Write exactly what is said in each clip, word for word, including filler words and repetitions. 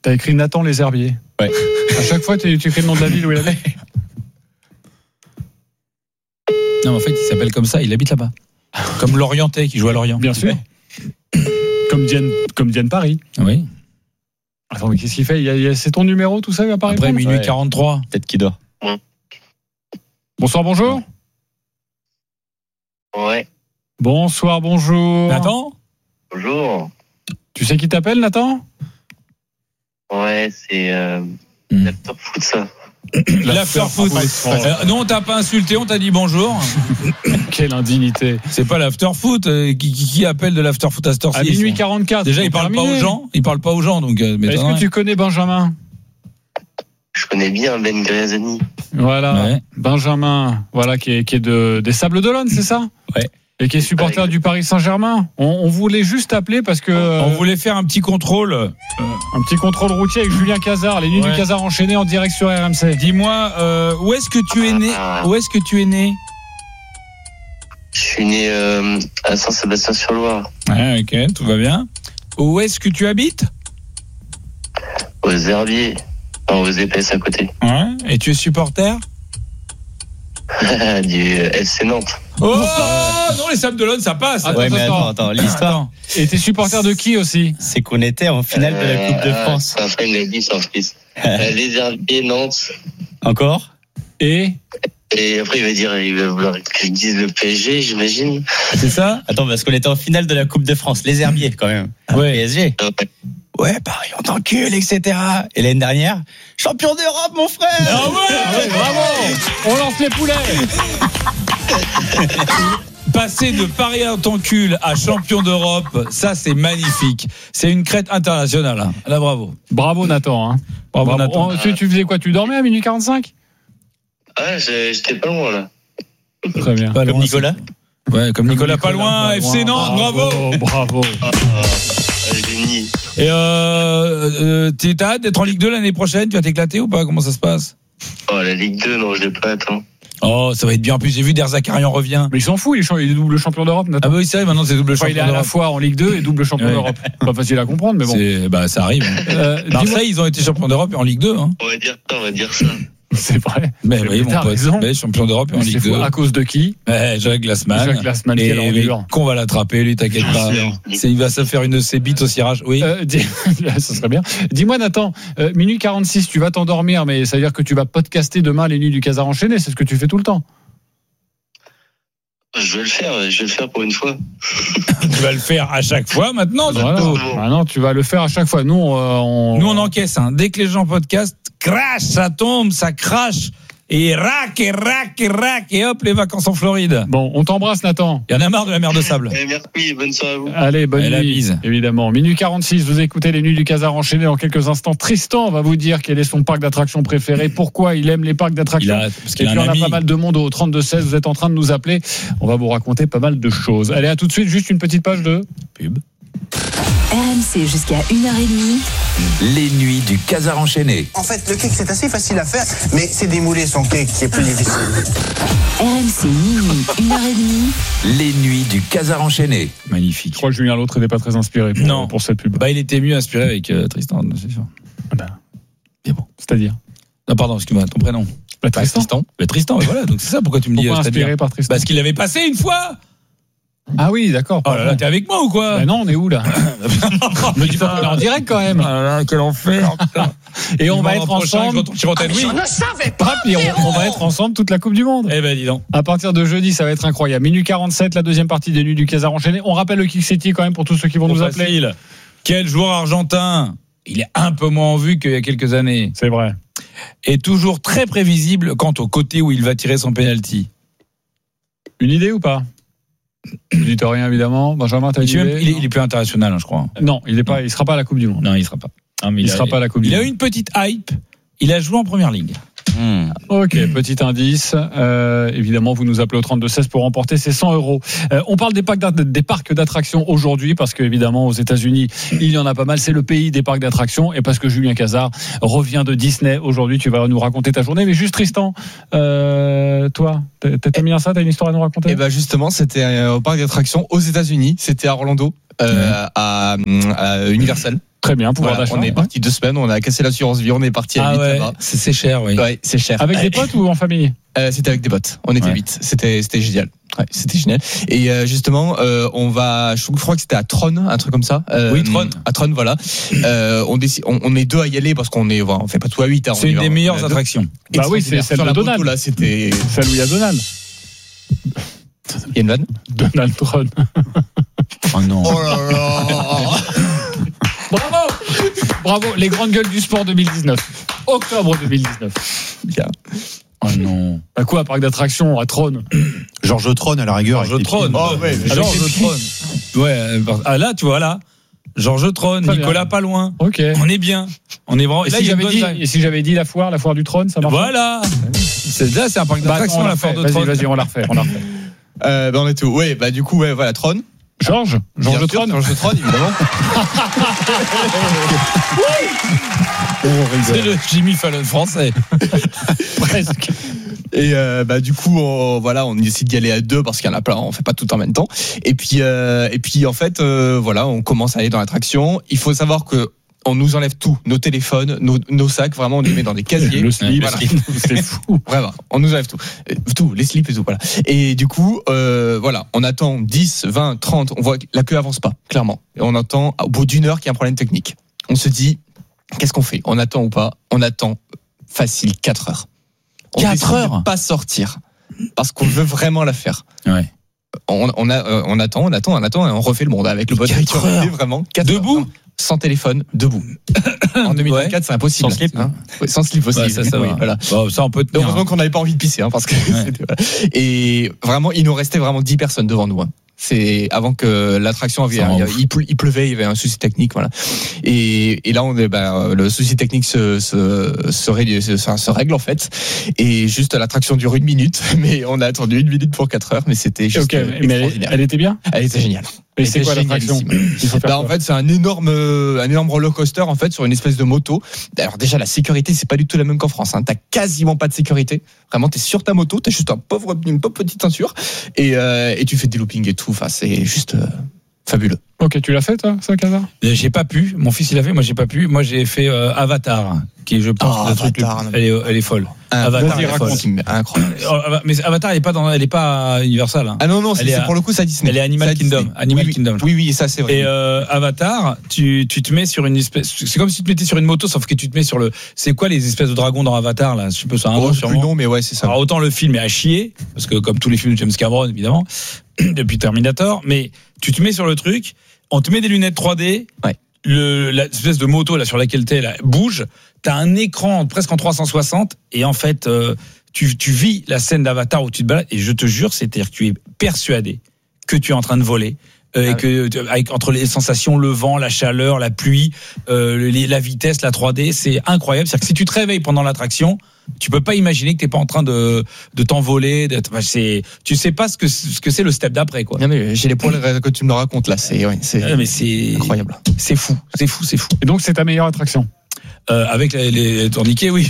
T'as écrit Nathan Les Herbiers. Ouais. À chaque fois, tu écris le nom de la ville où il est. Non, en fait, il s'appelle comme ça, il habite là-bas. Comme l'Orientais qui joue à Lorient. Bien sûr. Comme Diane, comme Diane Paris. Oui. Attends, mais qu'est-ce qu'il fait? il y a, il y a, C'est ton numéro, tout ça, il va pas Après répondre. minuit Ouais. quarante-trois. Peut-être qu'il dort. Bonsoir, bonjour. Ouais. Bonsoir, bonjour. Nathan? Bonjour. Tu sais qui t'appelle, Nathan? Ouais, c'est euh, Hmm. l'after foot, ça. L'after foot. Euh, non, on t'a pas insulté, on t'a dit bonjour. Quelle indignité. C'est pas l'after foot. euh, Qui, qui, qui appelle de l'after foot à cette heure-ci? À minuit quarante-quatre. Déjà, c'est il parle pas terminé. aux gens. Il parle pas aux gens, donc. Euh, Est-ce que tu connais Benjamin? Je connais bien Ben Griazani. Voilà, Ouais. Benjamin, voilà, qui est, qui est de, des Sables d'Olonne, c'est ça? Ouais. Et qui est supporter Ouais. du Paris Saint-Germain. On, on voulait juste appeler parce que On euh, voulait faire un petit contrôle. un petit contrôle routier avec Julien Cazard, les nuits Ouais. du Cazard enchaînées en direct sur R M C. Dis-moi, euh, où est-ce que tu es né? Où est-ce que tu es né? Je suis né euh, à Saint-Sébastien-sur-Loire, Ouais, ok, tout va bien. Où est-ce que tu habites? aux Herbiers, enfin, aux épaisses à côté. Ouais. Et tu es supporter? du F C Nantes. Oh non, les Sables d'Olonne, ça passe. Attends, Ouais, mais attends. attends, attends. L'histoire, Attends. Et t'es supporter de qui aussi? c'est qu'on était en finale de la Coupe de Euh, France. C'est un frère, il m'a dit, c'est un fils. Euh, les Herbiers, Nantes. Encore? Et Et après, il va dire, il va vouloir que je dise le P S G, j'imagine. C'est ça? Attends, parce qu'on était en finale de la Coupe de France. Les Herbiers, quand même. Ouais. P S G. Euh, Ouais, Paris, on t'encule, et cetera. Et l'année dernière, champion d'Europe, mon frère! Ah ouais, bravo, on lance les poulets. Passer de Paris en t'encule à champion d'Europe, ça c'est magnifique. C'est une crête internationale. Hein. Là, bravo. Bravo Nathan. Hein. Bravo, Bravo. Nathan. Oh, tu, tu faisais quoi? Tu dormais à minuit quarante-cinq? Ah, j'ai- j'étais pas loin, là. Très bien. Pas Comme loin, Nicolas? c'est- Ouais, comme Nicolas, pas loin, pas F C loin. Nantes, bravo. Bravo. Ah, ah, génie. Et euh, euh, t'as hâte d'être en Ligue deux l'année prochaine? Tu vas t'éclater ou pas? Comment ça se passe? Oh, la Ligue deux, non, je l'ai pas atteint. Oh, ça va être bien. En plus, j'ai vu Derzakarian revient. Mais il s'en fout, il est, cha- il est double champion d'Europe, Nathan. Ah bah oui, c'est vrai, maintenant c'est double Enfin, il est champion à la d'Europe. fois en Ligue deux et double champion Ouais. d'Europe. Pas facile à comprendre, mais bon. C'est- Bah, ça arrive. hein. Euh, dis-moi- Marseille, ils ont été champions d'Europe et en Ligue deux. Hein. On va dire ça, on va dire ça. c'est vrai. Mais C'est- oui, mon t'as pote. raison. Mais champion d'Europe et en C'est Ligue fou. deux. À cause de qui? Ouais, Jacques Glassman. Jacques Glassman, Et quelle mais ordure. qu'on va l'attraper, lui, t'inquiète pas. C'est- Il va se faire une de ses bites au cirage. Oui. Euh, dis- ça serait bien. Dis-moi, Nathan, euh, minuit quarante-six, tu vas t'endormir, mais ça veut dire que tu vas podcaster demain les nuits du Cazard enchaîné. C'est ce que tu fais tout le temps. Je vais le faire, je vais le faire pour une fois. Tu vas le faire à chaque fois maintenant. Voilà. surtout. Ah non, tu vas le faire à chaque fois. Nous, on, euh, on... Nous, on encaisse. Hein. Dès que les gens podcast, crash, ça tombe, ça crache. Et rac, et rac, et rac. Et hop, les vacances en Floride. Bon, on t'embrasse, Nathan. Il y en a marre de la mer de sable. Eh, merci, bonne soirée à vous. Allez, bonne Et la nuit. bise. Évidemment. Minuit quarante-six, vous écoutez les nuits du Cazard enchaîné dans quelques instants. Tristan va vous dire quel est son parc d'attractions préféré, pourquoi il aime les parcs Il d'attractions. a, parce Et qu'il puis a on un a ami. pas mal de monde au trente-deux seize, vous êtes en train de nous appeler. On va vous raconter pas mal de choses. Allez, à tout de suite, juste une petite page de Pub. R M C jusqu'à une heure trente. Les nuits du Cazard enchaîné. En fait, le cake, c'est assez facile à faire, mais c'est d'émouler son cake qui est plus difficile. R M C minuit, une heure trente. Les nuits du Cazard enchaîné. Magnifique. Je crois que Julien L'autre n'était pas très inspiré pour, Non. pour cette pub. Bah, il était mieux inspiré avec euh, Tristan, c'est sûr. Ah ben, Mais bon. c'est-à-dire Non, pardon, excuse-moi, ton prénom. bah, Pas Tristan. Bah, Tristan, mais voilà, donc c'est ça pourquoi tu me dis. Pourquoi euh, c'est-à-dire inspiré par Tristan? Parce qu'il avait passé une fois. Ah oui, d'accord. Oh là là, t'es avec moi ou quoi? Bah non, on est où là? Me dis pas qu'on est en direct quand même. Ah là là, quel enfer. putain. Et on va Vivement être l'an prochain, ensemble. quand on Chirotel, oui. Ah, puis on, on va être ensemble toute la Coupe du Monde. Eh ben, dis donc. À partir de jeudi, ça va être incroyable. Minuit quarante-sept, la deuxième partie des nuits du Cazard enchaîné. On rappelle le Kick City quand même pour tous ceux qui vont Trop nous appeler. facile. Quel joueur argentin? Il est un peu moins en vue qu'il y a quelques années. C'est vrai. Et toujours très prévisible quant au côté où il va tirer son penalty. Une idée ou pas? Vous dites rien évidemment. Benjamin, t'as une Il, est même- idée? il est, il est plus international, hein, je crois. Non, il est pas. Il sera pas à la Coupe du Monde. Non, il sera pas. Non, mais Il a- sera pas à la Coupe du Il a Monde. eu une petite hype. Il a joué en première ligue. Hmm. Ok, petit indice. Euh, évidemment, vous nous appelez au trente-deux seize pour remporter ces cent euros. Euh, on parle des parcs, d'att- des parcs d'attractions aujourd'hui parce qu'évidemment, aux États-Unis, il y en a pas mal. C'est le pays des parcs d'attractions et parce que Julien Cazard revient de Disney aujourd'hui. Tu vas nous raconter ta journée. Mais juste Tristan, euh, toi, t'as- t'aimes bien ça? T'as une histoire à nous raconter? Et ben justement, c'était euh, au parc d'attractions aux États-Unis. C'était à Orlando. euh, à, à Universal. Très bien, pouvoir Voilà, d'achat. on est parti deux semaines, on a cassé l'assurance vie, on est parti à Ah huit ouais, là-bas. c'est, c'est cher, oui. Ouais, c'est cher. Avec des potes ou en famille? Euh, c'était avec des potes. On était Ouais. huit. C'était c'était génial. Ouais, c'était génial. Et euh, justement, euh, on va. Je crois que c'était à Tron, un truc comme ça. Euh, Oui, Tron. À Tron, voilà. Euh, on, décide, on, on est deux à y aller parce qu'on est. Voilà, on fait pas tout à huit. Hein, C'est une des meilleures attractions. Bah oui, c'est celle sur de la Donald. moto, là, c'était. Celle où il y a Donald. Il y a une vanne. Donald Trump. Oh non. Oh là là. Bravo! Bravo, les grandes gueules du sport deux mille dix-neuf. Octobre deux mille dix-neuf. Bien. Oh non. Bah quoi, parc d'attractions à Trône? Georges Tron à la rigueur. Georges Tron. Oh, ouais, mais Georges avec les Tron. Ouais. euh, Ah là, tu vois là. Georges Tron, Très Nicolas bien. pas loin. Ok. On est bien. On est vraiment. Et Là, si il y a une j'avais bonne dit, vibe. et si j'avais dit la foire, la foire du trône, ça marche? Voilà. C'est là, c'est un parc Bah, attends, d'attractions, on la la foire fait. de Vas-y, Tron. vas-y, on la refait, on la refait. Euh, ben on est où? Ouais, bah du coup, ouais, voilà, Tron. Georges? Georges Bien sûr, Trône? Georges Tron, évidemment. C'est le Jimmy Fallon français. Presque. Et euh, bah du coup, on, voilà, on décide d'y aller à deux parce qu'il y en a plein, on fait pas tout en même temps. Et puis, euh, et puis en fait, euh, voilà, on commence à aller dans l'attraction. Il faut savoir que on nous enlève tout, nos téléphones, nos, nos sacs, vraiment, on les met dans des casiers. Le slip, Voilà. c'est fou. Vraiment, on nous enlève tout, Euh, tout, les slips et tout, voilà. Et du coup, euh, voilà, on attend dix, vingt, trente, on voit que la queue avance pas, clairement. Et on entend au bout d'une heure qu'il y a un problème technique. On se dit, qu'est-ce qu'on fait? On attend ou pas? On attend facile quatre heures. On Quatre décide heures de pas sortir parce qu'on veut vraiment la faire. Ouais. On, on, a, euh, on attend, on attend, on attend et on refait le monde avec le pote Quatre heures. vraiment. Quatre Debout heures, sans téléphone, debout. En deux mille vingt-quatre, Ouais. c'est impossible. Sans slip, hein. Ouais, sans slip aussi. Ouais, ça, ça oui, va. voilà. Bon, ça, on peut tenir. Heureusement qu'on n'avait pas envie de pisser, hein, parce que c'était- voilà. Et vraiment, il nous restait vraiment dix personnes devant nous. Hein. C'est avant que l'attraction avait, Ça rend il, ouf. il pleu- il pleuvait, il y avait un souci technique, voilà. Et, et là, on est, bah, le souci technique se se, se, ré- se, se- se règle en fait. Et juste l'attraction dure une minute, mais on a attendu une minute pour quatre heures, mais c'était juste Ok, euh, mais elle, extraordinaire. elle était bien? Elle était géniale. Et Elle c'est était quoi l'attraction? génialissime. Il faut faire Bah, quoi en fait, c'est un énorme, euh, un énorme roller coaster en fait sur une espèce de moto. Alors déjà, la sécurité, c'est pas du tout la même qu'en France. Hein. T'as quasiment pas de sécurité. Vraiment, t'es sur ta moto, t'as juste un pauvre, une pauvre petite ceinture et, euh, et tu fais des loopings et tout. Enfin, c'est juste euh, fabuleux. Ok, tu l'as fait toi, ça, Kaza? Euh, J'ai pas pu. Mon fils il a fait, moi j'ai pas pu. Moi j'ai fait euh, Avatar, qui est, je pense, Oh, le truc le Avatar, plus- elle est, elle est folle. Avatar, vas-y, elle est folle. raconte. Incroyable. Euh, Mais Avatar, elle est pas dans, elle est pas à Universal. Hein. Ah non non, c'est Elle est c'est à- pour le coup ça Disney. elle est Animal C'est à Kingdom. Disney. Animal oui, oui. Kingdom. Oui oui, ça c'est vrai. Et euh, Avatar, tu, tu te mets sur une espèce. C'est comme si tu te mettais sur une moto, sauf que tu te mets sur le. C'est quoi les espèces de dragons dans Avatar là? Je sais pas, c'est un Oh, nom c'est plus sûrement. long, mais ouais, c'est ça. Alors autant le film est à chier, parce que comme tous les films de James Cameron évidemment, depuis Terminator, mais tu te mets sur le truc, on te met des lunettes trois D, Ouais. le, l'espèce de moto là sur laquelle t'es là bouge, t'as un écran presque en trois cent soixante, et en fait euh, tu, tu vis la scène d'Avatar où tu te balades, et je te jure, c'est-à-dire que tu es persuadé que tu es en train de voler. Euh, Ah et que tu- avec entre les sensations, le vent, la chaleur, la pluie, euh, les- la vitesse, la trois D, c'est incroyable. C'est-à-dire que si tu te réveilles pendant l'attraction, tu peux pas imaginer que t'es pas en train de de t'envoler. D'être, enfin, c'est, tu sais pas ce que ce que c'est le step d'après quoi. Non, mais j'ai les poils que tu me le racontes là, c'est ouais, c'est Ah, mais c'est incroyable. C'est fou, c'est fou, c'est fou. Et donc c'est ta meilleure attraction? Euh, avec les, les tourniquets, oui.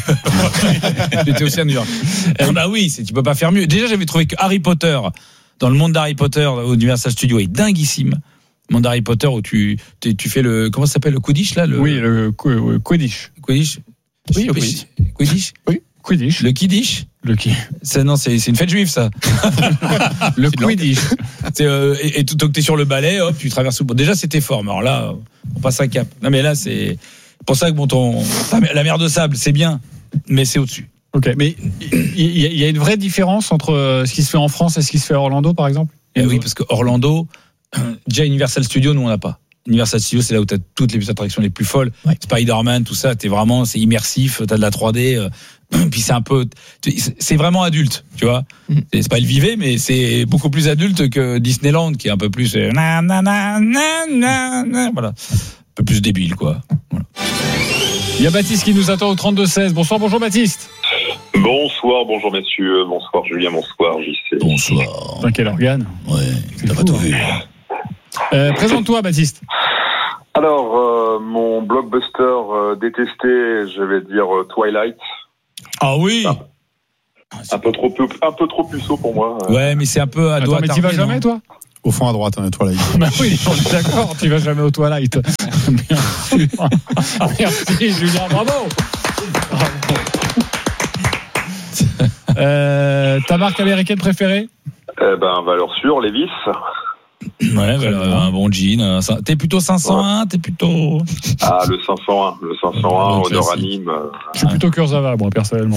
J'étais aussi à New York. Euh, bah oui, c'est, tu peux pas faire mieux. Déjà, j'avais trouvé que Harry Potter, dans le monde d'Harry Potter au Universal Studios, est dinguissime. Le monde d'Harry Potter où tu, tu, tu fais le, comment ça s'appelle, le Quidditch là, le Oui, le Qu- euh, Quidditch. Quidditch. Oui, le Quidditch. Quidditch. Quidditch. Le Quidditch. Le qui? Ça, non, c'est, c'est une fête juive, ça. Le Quidditch. C'est, euh, et, et tu- donc t'es sur le balai, hop, tu traverses le. Bon, déjà, c'était fort. Mais alors là, on passe un cap. Non, mais là, c'est pour ça que bon, ton, la mer de sable, c'est bien, mais c'est au-dessus. Ok, mais il y, y- y a une vraie différence entre euh, ce qui se fait en France et ce qui se fait à Orlando, par exemple? Eh oui, parce que Orlando, déjà Universal Studios, nous on n'a pas. Universal Studios, c'est là où tu as toutes les attractions les plus folles. Ouais. Spider-Man, tout ça, t'es vraiment, c'est immersif, t'as de la trois D. Euh, puis c'est un peu, c'est vraiment adulte, tu vois. Mm. C'est pas le Vivet, mais c'est beaucoup plus adulte que Disneyland, qui est un peu plus, euh, na, na, na, na, na, na, voilà, un peu plus débile, quoi. Voilà. Il y a Baptiste qui nous attend au trente-deux seize. Bonsoir, bonjour Baptiste. Bonsoir, bonjour messieurs, bonsoir Julien, bonsoir J C. Bonsoir. Dans quel organe? Ouais, t'as pas tout vu. Euh, Présente-toi Baptiste. Alors, euh, mon blockbuster euh, détesté, je vais dire euh, Twilight. Ah oui. Un peu trop, peu- un peu trop puceau pour moi. euh. Ouais, mais c'est un peu à Attends, doigt mais t'y vas tarder, non jamais toi? Au fond à droite, hein, Twilight. Bah oui, on est d'accord, tu vas jamais au Twilight. Bien sûr. Merci Julien, bravo. Bravo. Euh, ta marque américaine préférée? Eh ben, valeur sûre, Levi's. Ouais, voilà, un bon jean. un- T'es plutôt cinq cent un, t'es plutôt. Ah, le cinq cent un. Le cinq cent un, Le odeur classique. anime. euh, Je suis plutôt Kurzawa, moi, personnellement.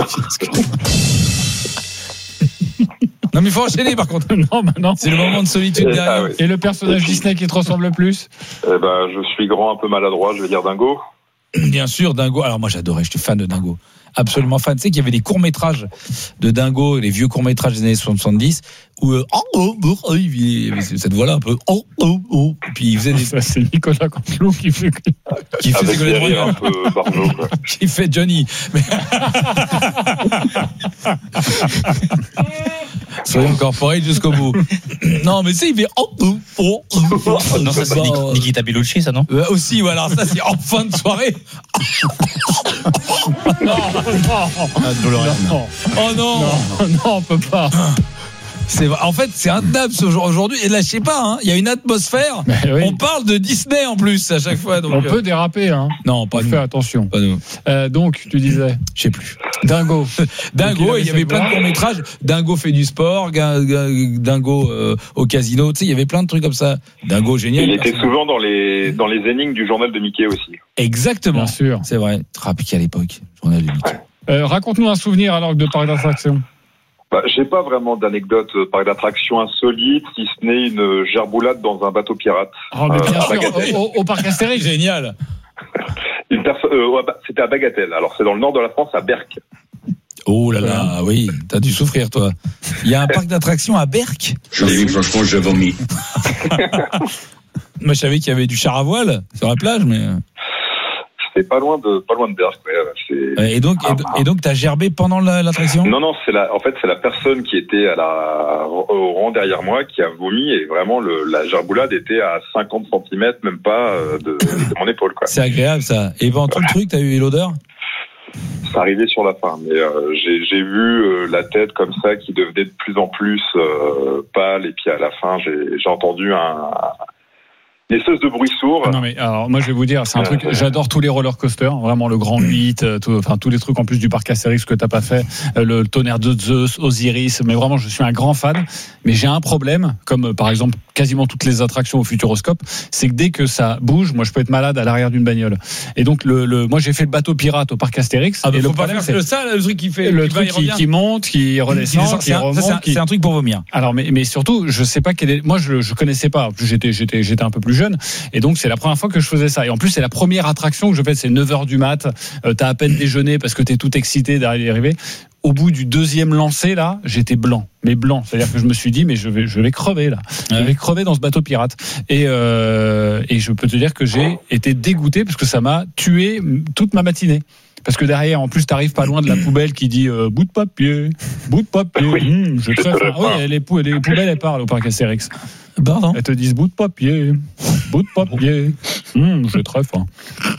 Non, mais il faut enchaîner par contre. Non, bah non. C'est le moment de solitude Ah, derrière. oui. Et le personnage Disney qui te ressemble le plus? Eh ben, je suis grand, un peu maladroit, je vais dire Dingo. Bien sûr, Dingo. Alors moi j'adorais, j'étais fan de Dingo. Absolument fan. Tu sais qu'il y avait des courts-métrages de Dingo, les vieux courts-métrages des années soixante-dix, où euh, oh, oh, oh, oh, il avait cette voix-là un peu oh, oh, oh. Et puis il faisait des. Ça, c'est Nicolas Canteloup qui fait. Qui faisait Avec des rires un peu barjo, quoi. qui fait Johnny. Mais... Soyons corporate jusqu'au bout. Non, mais c'est il fait oh, oh, oh, oh. Non, ça, c'est Bah, Nikita Bellucci, ça, non? euh, aussi, voilà. Alors ça, c'est en fin de soirée. Non, non, non, Oh non. non, non, on peut pas. C'est en fait c'est intenable ce jour aujourd'hui et là je sais pas hein, il y a une atmosphère. Mais oui. On parle de Disney en plus à chaque fois donc On euh, peut déraper, hein. non pas Faut nous. faire attention. Pas nous. Euh, donc, tu disais Je sais plus. Dingo. Dingo, Donc, il avait il y avait cette plein de voix. courts-métrages. Dingo fait du sport, Ga- Ga- Dingo euh, au casino, tu sais, il y avait plein de trucs comme ça. Dingo génial. Il était personne- souvent dans les, dans les énigmes du journal de Mickey aussi. Exactement. Bien sûr. C'est vrai. Trapiqué à l'époque. Journal de Mickey. Euh, raconte-nous un souvenir alors de parc d'attraction. Bah, j'ai pas vraiment d'anecdote euh, parc d'attraction insolite, si ce n'est une gerboulade dans un bateau pirate. Oh, mais Euh, bien à sûr, Bagatelle. au, au parc Astérix. Génial. Une perso- euh, ouais, bah, c'était à Bagatelle. Alors, c'est dans le nord de la France, à Berck. Oh là là, oui, t'as dû souffrir toi. Il y a un parc d'attractions à Berck. Je l'ai vu, franchement, j'ai vomi. Moi je savais qu'il y avait du char à voile sur la plage mais C'était pas loin de, pas loin de Berck, ouais. C'est... et donc et, et donc t'as gerbé pendant la- l'attraction. Non, non, c'est la, en fait, c'est la personne qui était à la, au rang derrière moi qui a vomi et vraiment le, la gerboulade était à cinquante centimètres, même pas, euh, de, de mon épaule, quoi. C'est agréable ça. Et pendant tout le truc, t'as eu l'odeur? Ça arrivait sur la fin, mais euh, j'ai, j'ai vu euh, la tête comme ça qui devenait de plus en plus euh, pâle et puis à la fin, j'ai, j'ai entendu un, une espèce de bruit sourd. Non mais alors moi je vais vous dire, c'est un Euh, truc. euh, J'adore tous les roller coasters, vraiment le Grand huit, euh, tout, enfin tous les trucs en plus du parc Astérix que t'as pas fait, euh, le tonnerre de Zeus, Osiris. Mais vraiment, je suis un grand fan. Mais j'ai un problème, comme euh, par exemple quasiment toutes les attractions au Futuroscope, c'est que dès que ça bouge, moi je peux être malade à l'arrière d'une bagnole. Et donc le, le moi j'ai fait le bateau pirate au parc Astérix. Ah bah et faut le pas problème faire c'est ça, le truc qui fait le qui va, truc il qui, revient. qui monte, qui redescend, qui C'est un- remonte, ça, c'est un- qui- c'est un truc pour vomir. Alors, mais, mais surtout, je sais pas quel est. Moi, je, je connaissais pas. En plus, j'étais, j'étais, j'étais un peu plus jeune, et donc c'est la première fois que je faisais ça. Et en plus, c'est la première attraction que je fais. C'est neuf heures du mat. Euh, t'as à peine déjeuné parce que t'es tout excité d'arriver. Au bout du deuxième lancer, là, j'étais blanc, mais blanc. C'est-à-dire que je me suis dit, mais je vais, je vais crever là. Je vais crever dans ce bateau pirate. Et, euh, et je peux te dire que j'ai été dégoûté parce que ça m'a tué toute ma matinée. Parce que derrière, en plus, t'arrives pas loin de la poubelle qui dit euh, bout de papier, bout de papier. Oui. Mmh, je Je très te faim. le Oui, les, pou- les poubelles, elles parlent au parc Astérix. Pardon. Elles te disent bout de papier, bout de papier. Mmh, j'ai très faim.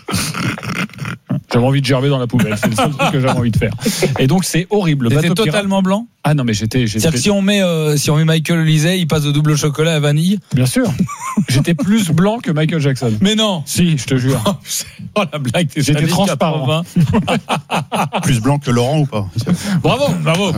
J'avais envie de gerber dans la poubelle. C'est le seul truc que j'avais envie de faire. Et donc, c'est horrible. T'étais Bateau pirate- totalement blanc. Ah non, mais j'étais. j'étais... C'est-à-dire que si on met euh, si on met Michael Lisey, il passe au double chocolat à vanille. Bien sûr. J'étais plus blanc que Michael Jackson. Mais non. Si, je te jure. Oh la blague. des J'étais années transparent. quatre-vingts. Plus blanc que Laurent ou pas? Bravo, bravo.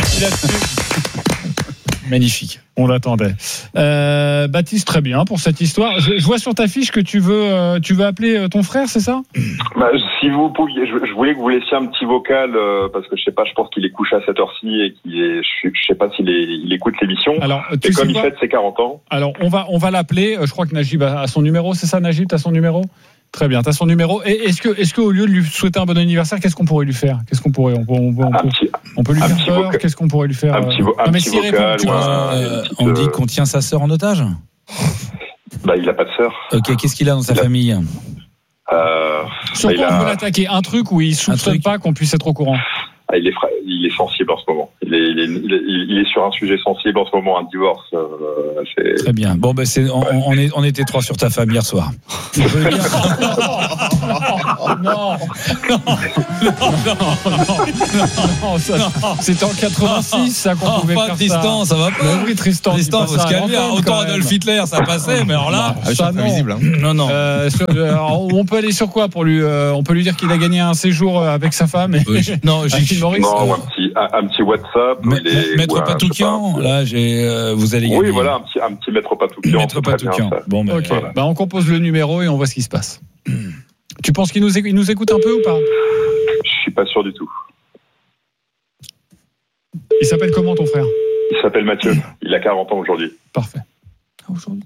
Magnifique. On l'attendait. Euh, Baptiste, très bien pour cette histoire. Je, je vois sur ta fiche que tu veux, euh, tu veux appeler euh, ton frère, c'est ça? Bah, si vous pouviez, je, je voulais que vous laissiez un petit vocal euh, parce que je sais pas, je pense qu'il est couché à cette heure-ci et qu'il est, je, je sais pas s'il est, il écoute l'émission. Alors, Et tu sais comme il quoi fête ses quarante ans, Alors, on va, on va l'appeler. Euh, Je crois que Najib a, a son numéro, c'est ça, Najib? T'as son numéro? Très bien, t'as son numéro. Et est-ce que, est-ce qu'au lieu de lui souhaiter un bon anniversaire, qu'est-ce qu'on pourrait lui faire? Qu'est-ce qu'on pourrait, on peut, on peut, on un peut, petit, on peut lui un faire petit peur? vocal. Qu'est-ce qu'on pourrait lui faire? un petit, vo- euh, un Non, mais petit s'il répond, vocal. tu ou vois, un- Euh, une petite, on dit euh, qu'on tient sa sœur en otage. Bah, il a pas de sœur. Ok, qu'est-ce qu'il a dans sa Il a- famille? Euh, sur bah, il quoi on a- peut l'attaquer? Un truc où il soupçonne truc. pas qu'on puisse être au courant. ah, il est, fra- il est sensible en ce moment. Il est, il est, il est, il est sur un sujet sensible en ce moment, un divorce. Euh, c'est... Très bien. Bon, ben c'est, on, on, est, on était trois sur ta femme hier soir. Je veux dire- non, non, non, non, ça, c'était en quatre-vingt-six, ça, qu'on pouvait Enfin, faire Tristan, ça, ça. ça va pas. Mais oui, Tristan, Tristan, faut se calmer. Autant Adolf Hitler, ça passait, mais alors là, Ah, ça, c'est non. prévisible. Hein. non, non. Euh, sur- alors, on peut aller sur quoi pour lui euh, On peut lui dire qu'il a gagné un séjour euh, avec sa femme. Et... Oui, je- non, j'ai- Achille Maurice. Non, ou un petit, un, un petit WhatsApp. Ma- il est- Maître ou un- Patoukian, je sais pas, là, j'ai, euh, vous allez gagner. Oui, voilà, un petit, un petit maître Patoukian. Maître c'est très bien, Patoukian. ça. Bon, ben, Ok, voilà. bah, on compose le numéro et on voit ce qui se passe. Tu penses qu'il nous, éc- il nous écoute un peu ou pas? Je suis pas sûr du tout. Il s'appelle comment ton frère? Il s'appelle Mathieu. Il a quarante ans aujourd'hui. Parfait. Aujourd'hui.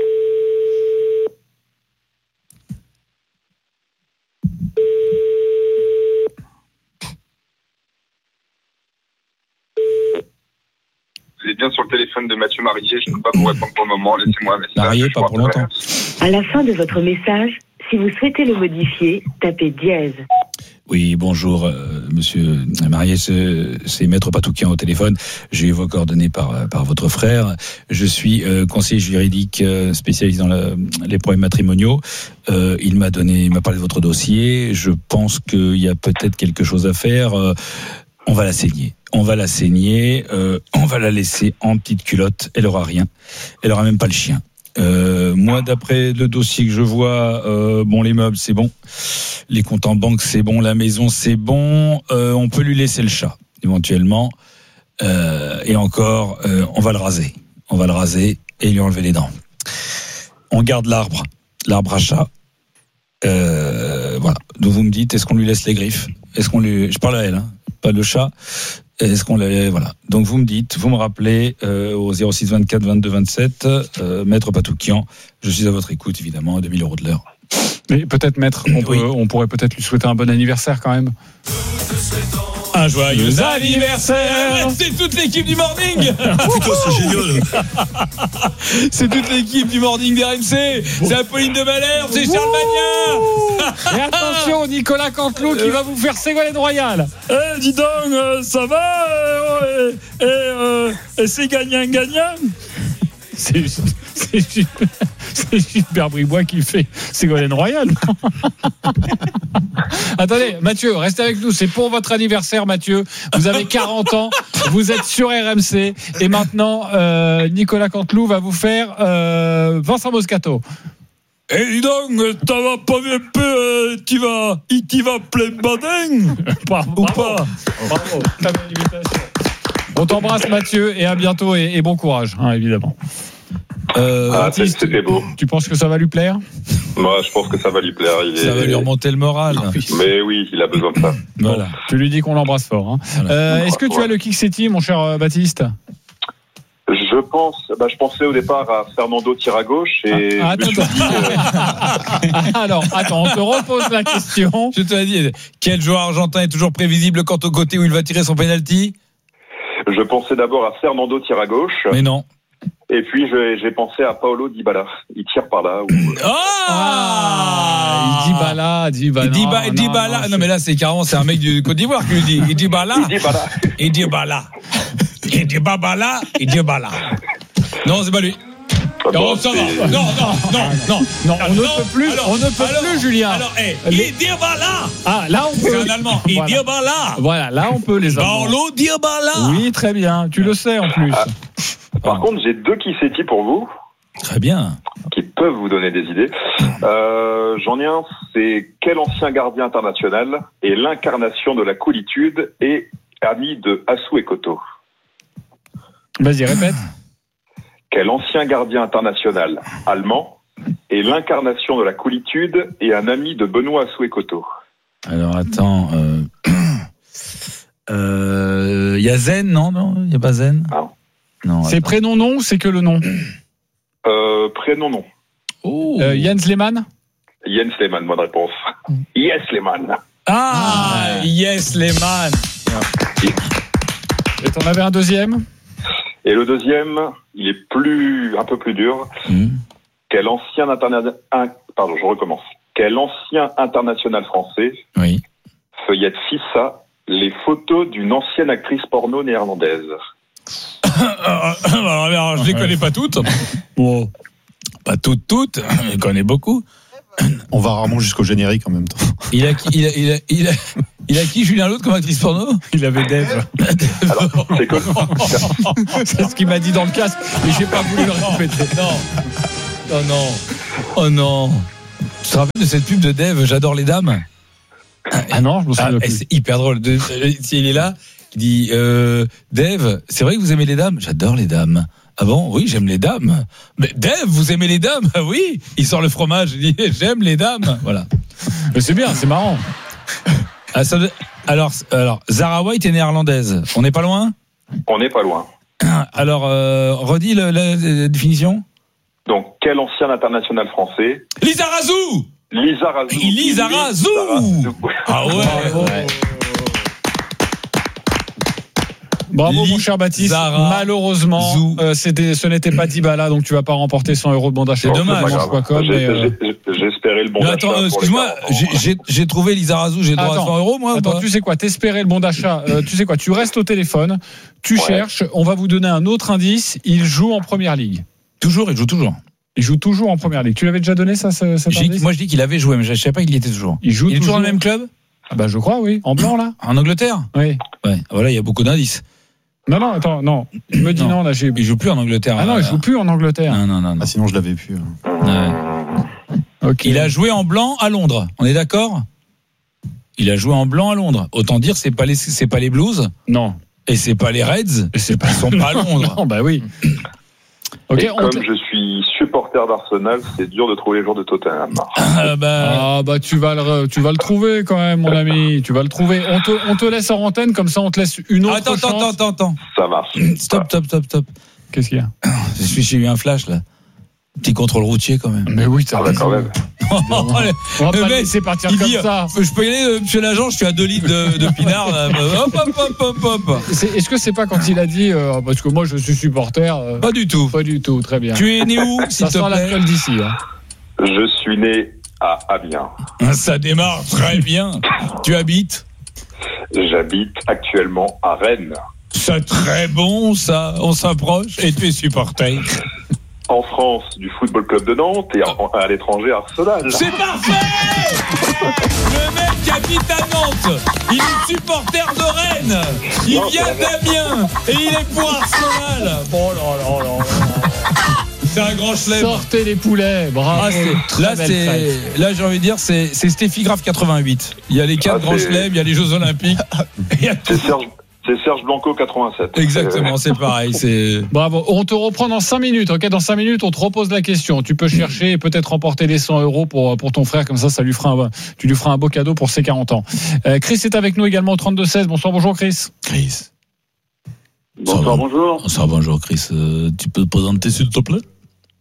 Vous êtes bien sur le téléphone de Mathieu Marié. Je ne peux pas vous répondre pour le moment. Laissez-moi un message. Marié, pas pour longtemps. À la fin de votre message, si vous souhaitez le modifier, tapez dièse. Oui, bonjour, euh, monsieur Marié, c'est, c'est Maître Patoukian au téléphone. J'ai eu vos coordonnées par, par votre frère. Je suis euh, conseiller juridique euh, spécialisé dans la, les problèmes matrimoniaux. Euh, il m'a donné, il m'a parlé de votre dossier. Je pense qu'il y a peut-être quelque chose à faire. Euh, on va la saigner. On va la saigner. Euh, on va la laisser en petite culotte. Elle aura rien. Elle aura même pas le chien. Euh, moi, d'après le dossier que je vois, euh, bon, les meubles, c'est bon. Les comptes en banque, c'est bon. La maison, c'est bon. Euh, on peut lui laisser le chat, éventuellement. Euh, et encore, euh, on va le raser. On va le raser et lui enlever les dents. On garde l'arbre, l'arbre à chat. Euh, voilà. Donc vous me dites, est-ce qu'on lui laisse les griffes? Est-ce qu'on lui, je parle à elle, hein, pas le chat. Est-ce qu'on l'a, voilà. Donc vous me dites, vous me rappelez euh, au zéro six vingt-quatre vingt-deux vingt-sept, euh, Maître Patoukian. Je suis à votre écoute, évidemment, deux mille euros de l'heure. Mais peut-être, maître, on, peut, Oui. on pourrait peut-être lui souhaiter un bon anniversaire quand même. Un joyeux anniversaire. C'est toute l'équipe du Morning. Putain, c'est génial. C'est toute l'équipe du Morning d'R M C. C'est Apolline de Malherbe, c'est Charles Magnin. Et attention, Nicolas Canteloup qui va vous faire Ségolène Royal. Eh, dis donc, euh, ça va euh, Et euh, euh, c'est gagnant-gagnant. C'est, c'est, c'est Gilbert Bribois qui fait Ségolène Royal. Attendez, Mathieu, restez avec nous. C'est pour votre anniversaire, Mathieu. Vous avez quarante ans. Vous êtes sur R M C. Et maintenant, euh, Nicolas Canteloup va vous faire euh, Vincent Moscato. Eh, dis donc, t'as vas pas un peu, euh, tu vas, il t'y va plein badin Bravo, ou bravo. pas? Bravo, très belle imitation. On t'embrasse, Mathieu, et à bientôt, et, et bon courage, hein, évidemment. Euh, Ah, Baptiste, c'était beau. tu penses que ça va lui plaire? Moi, je pense que ça va lui plaire. Il Ça est... va lui remonter le moral. Mais oui, il a besoin de ça. Voilà. Tu lui dis qu'on l'embrasse fort. Hein. Voilà. Euh, est-ce que tu as le Kick-City, mon cher euh, Baptiste? Je pense, bah, je pensais au départ à Fernando tir à gauche et. Ah, je me attends, suis dit, euh, Alors, attends, on te repose la question. Je te l'ai dit, quel joueur argentin est toujours prévisible quant au côté où il va tirer son penalty? je pensais d'abord à Fernando tir à gauche. Mais non. Et puis j'ai, j'ai pensé à Paolo Dybala. Il tire par là. Ou... Ah, il dit Bala, dit Bala. Il dit ba, il dit Bala. Non, mais là, c'est carrément, c'est un mec du Côte d'Ivoire qui lui dit. Il dit Bala. Il dit Bala. Il dit Bala. Il dit Babala. Il dit Bala. Non, c'est pas lui. Ah bon, Non, ça va. c'est- Non, non, non, non. Non, on ne Non, peut plus, alors, on ne peut alors, plus, Julien. Alors, eh, Les- il dit Bala. Ah, là, on C'est peut. un Allemand. Il Voilà. dit Bala. Voilà, là, on peut les Allemands. Paolo Dybala. Oui, très bien. Tu le sais en plus. Ah. Par contre, j'ai deux Kisetti pour vous Très bien. qui peuvent vous donner des idées. Euh, j'en ai un, c'est quel ancien gardien international est l'incarnation de la coolitude et ami de Assou Ekoto. Vas-y, répète. Quel ancien gardien international allemand est l'incarnation de la coolitude et un ami de Benoît Assou Ekoto. Alors, attends. Euh... Euh, y a Zen, non, non, il y a pas Zen. Non. Non. C'est attends. prénom, nom ou c'est que le nom? Euh, prénom, non. Oh. euh, Jens Lehmann? Jens Lehmann, bonne réponse. Yes, Lehmann. Ah, yes, Lehmann. Et t'en avais un deuxième? Et le deuxième, il est plus, un peu plus dur. Mmh. Quel ancien international, pardon, je recommence. Quel ancien international français Oui. feuillette Fissa les photos d'une ancienne actrice porno néerlandaise? alors, alors, je les connais pas toutes. Bon. Pas toutes, toutes. Je les connais beaucoup. On va rarement jusqu'au générique en même temps. Il a qui, il a, il a, il a, il a qui Julien Laude comme actrice porno? Il avait Dave. Alors, c'est comme C'est ce qu'il m'a dit dans le casque, mais j'ai pas voulu le répéter. Non. Oh non. Oh non. Tu te rappelles de cette pub de Dave, j'adore les dames? Ah non, je me souviens Ah, plus. c'est hyper drôle. De, euh, si il est là, il dit euh, Dave, c'est vrai que vous aimez les dames? J'adore les dames. Ah bon? Oui, j'aime les dames. Mais Dave, vous aimez les dames? Ah oui. Il sort le fromage, il dit j'aime les dames. Voilà. Mais c'est bien, c'est marrant. Ah, ça doit- alors, alors, Zara White est néerlandaise. On n'est pas loin? on n'est pas loin. Alors, euh, redis le- la, la définition. Donc, quel ancien international français? Lisa Razou. Lisa Razou. Lisa Razou. Ah ouais. Bravo. Bravo mon cher Baptiste. Zara Malheureusement, euh, c'était, ce n'était pas Dybala, donc tu vas pas remporter cent euros de bon d'achat. C'est dommage. Quoi, J'ai- mais, euh... j'ai- J'espérais le bon Mais d'achat. attends, euh, pour les excuse-moi, quarante ans. j'ai- j'ai j'ai trouvé Lisa Razou, j'ai droit Attends, à cent euros, moi. ou Attends, pas tu sais quoi? T'espérais le bon d'achat. Euh, tu sais quoi? Tu restes au téléphone, tu Ouais. cherches. On va vous donner un autre indice. Il joue en première ligue. Toujours, il joue toujours. Il joue toujours en première ligue. Tu l'avais déjà donné ça, ce- cet J'ai- indice? Moi, je dis qu'il avait joué, mais je ne savais pas qu'il y était toujours. Il joue Il est toujours toujours dans le même club? Ah bah je crois, oui. En blanc là. En Angleterre? Oui. Ouais. Voilà, il y a beaucoup d'indices. Non non, attends, non. Il me dit non, Non. là j'ai. Il joue plus en Angleterre. Ah non, il euh, joue plus en Angleterre. Non, non, non. non. Ah, sinon, je l'avais pu. Ouais. Ok. Il a joué en blanc à Londres. On est d'accord? Il a joué en blanc à Londres. Autant dire, c'est pas les, c'est pas les Blues Non. et c'est pas les Reds. Et c'est pas. Ils sont pas à Londres. Non, bah oui. Ok. Et on comme te- je suis supporter d'Arsenal, c'est dur de trouver les joueurs de Tottenham. Ah bah, Ah bah tu vas le re- tu vas le trouver quand même mon ami, tu vas le trouver. On te on te laisse en antenne comme ça on te laisse une autre attends, chance. attends, attends, attends. Ça marche. Stop, stop, stop, stop. Qu'est-ce qu'il y a? Je suis, j'ai eu un flash là. Petit contrôle routier quand même. Mais oui, t'as Ah bah, quand même. Oh, On va le pas le mec, laisser partir il comme dit, ça. Je peux y aller, euh, monsieur l'agent, je suis à deux litres de, de pinard. Là. Hop, hop, hop, hop, hop. C'est- Est-ce que c'est pas quand il a dit euh, parce que moi je suis supporter euh, Pas du tout. Pas du tout, très bien. Tu es né où, s'il Ça te sent plaît? l'alcool d'ici. Hein. Je suis né à Amiens. Ça démarre très bien. Tu habites? J'habite actuellement à Rennes. C'est très bon, ça. On s'approche et tu es supporter. En France, du Football Club de Nantes et en- à l'étranger, Arsenal. C'est parfait. Le mec habite à Nantes. Il est supporter de Rennes. Il Non, vient c'est la- d'Amiens et il est pour Arsenal. Bon, là, là, là, là. C'est un grand chelem. Sortez les poulets, bravo. Ah, c'est- Très là, belle c'est, fête. là, j'ai envie de dire, c'est, c'est Steffi Graf quatre-vingt-huit. Il y a les quatre Ah, grands c'est- chelems, il y a les Jeux Olympiques. Il y a tout. C'est Serge, c'est Serge Blanco quatre-vingt-sept. Exactement, c'est pareil. C'est... Bravo. On te reprend dans cinq minutes. Ok, dans cinq minutes, on te repose la question. Tu peux chercher et peut-être remporter les cent euros pour pour ton frère. Comme ça, ça lui fera un, tu lui feras un beau cadeau pour ses quarante ans. Euh, Chris est avec nous également au trente-deux seize. Bonsoir, bonjour Chris. Chris. Bonsoir, bonjour. Bonsoir, bonjour Chris. Euh, tu peux te présenter s'il te plaît?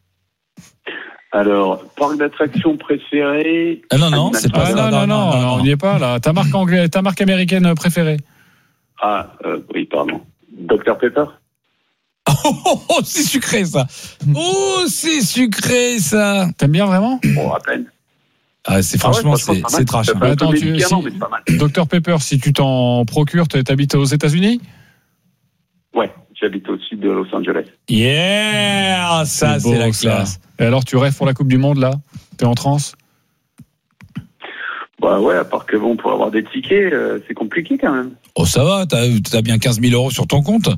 Alors, parc d'attraction préféré. Ah non, non, c'est pas Ah, ça. non, non, non, non, on n'y est pas là. Ta marque anglaise, ta marque américaine préférée. Ah, euh, oui, pardon. docteur Pepper. Oh, oh, oh, c'est sucré ça. Oh, c'est sucré ça. T'aimes bien vraiment? Bon, à peine. Ah, c'est Ah ouais, franchement, franchement, c'est, pas c'est mal. trash. Ça hein. fait un peu Attends, tu- médicament, si- mais c'est pas mal. docteur Pepper, si tu t'en procures, t'habites aux États-Unis? Ouais, j'habite au sud de Los Angeles. Yeah, ça, beau, c'est la ça. classe. Et alors, tu rêves pour la Coupe du Monde là? T'es en transe? Bah ouais, à part que bon, pour avoir des tickets, euh, c'est compliqué quand même. Oh, ça va, t'as, t'as bien quinze mille euros sur ton compte.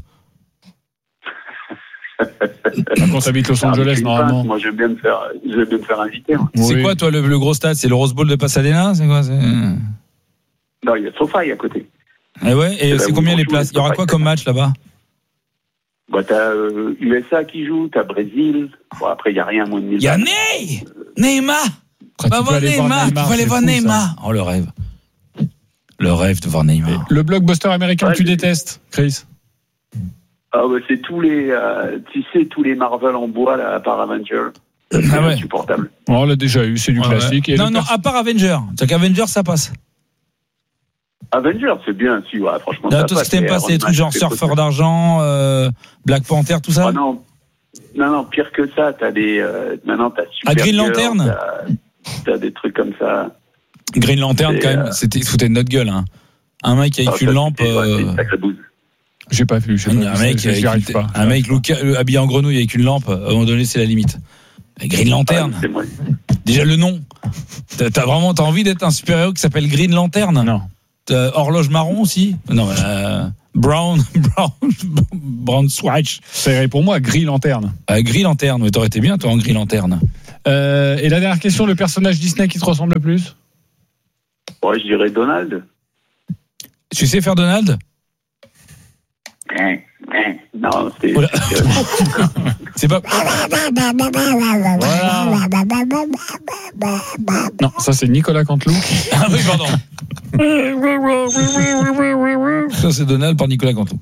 Quand t'habites Los Ah, mais Angeles, je suis une normalement. pince, moi, je vais bien me faire, je vais bien me faire inviter. Moi. C'est Oui. quoi, toi, le, le gros stade? C'est le Rose Bowl de Pasadena? C'est quoi? C'est... Non, il y a SoFi à côté. Eh ouais, et C'est là c'est où combien on les joue, places? Il y aura SoFi. quoi comme match là-bas? Bah t'as euh, U S A qui joue, t'as Brésil. Bon, après, il n'y a rien à moins de mille. Il y a Ney! Neymar! Après, Va tu peux voir aller Neymar! Tu vas aller c'est voir fou, ça. Neymar! Oh, le rêve. Le rêve de voir Neymar. Le blockbuster américain Ouais, que tu mais- détestes, Chris? Ah bah c'est tous les, euh, tu sais, tous les Marvel en bois là, à part Avenger. C'est Ah ouais. insupportable. Oh, on l'a déjà eu, c'est du Ouais, classique. ouais. Et Non, le non, pers- à part Avenger. C'est qu'Avenger, ça passe. Avenger, c'est bien, si, ouais, franchement. Là, ça tout ce passe, que t'aimes mais pas, c'est les Iron trucs Man, genre c'est Surfeur possible. d'argent, euh, Black Panther, tout ça? Ah non, non, non, pire que ça, t'as des, euh, maintenant t'as Super Ah, Green Girl, Lantern t'as- T'as des trucs comme ça. Green Lantern, Et, quand même, euh, c'était, il se foutait de notre gueule, hein. Un mec avec Ah, une ça, lampe, c'est- ouais, c'est une euh, sacrée bouse. J'ai pas vu, j'ai pas un vu, mec, j'y avec arrive une- pas. un mec Luca- euh, habillé en grenouille avec une lampe, à un moment donné, c'est la limite. Green Lantern. Ah, c'est moi. Déjà le nom. T'as, t'as vraiment t'as envie d'être un super-héros qui s'appelle Green Lantern? Non. T'as horloge marron aussi? Non, euh, Brown, Brown, Brown Swatch. C'est pour moi, Gris Lanterne. Euh, Gris Lanterne, mais t'aurais été bien toi en Gris Lanterne. Euh, et la dernière question, le personnage Disney qui te ressemble le plus? Ouais, je dirais Donald. Tu sais faire Donald? Non, c'est. Voilà. C'est pas. Voilà. Non, ça c'est Nicolas Canteloup. Ah oui, pardon. Ça c'est Donald par Nicolas Canteloup.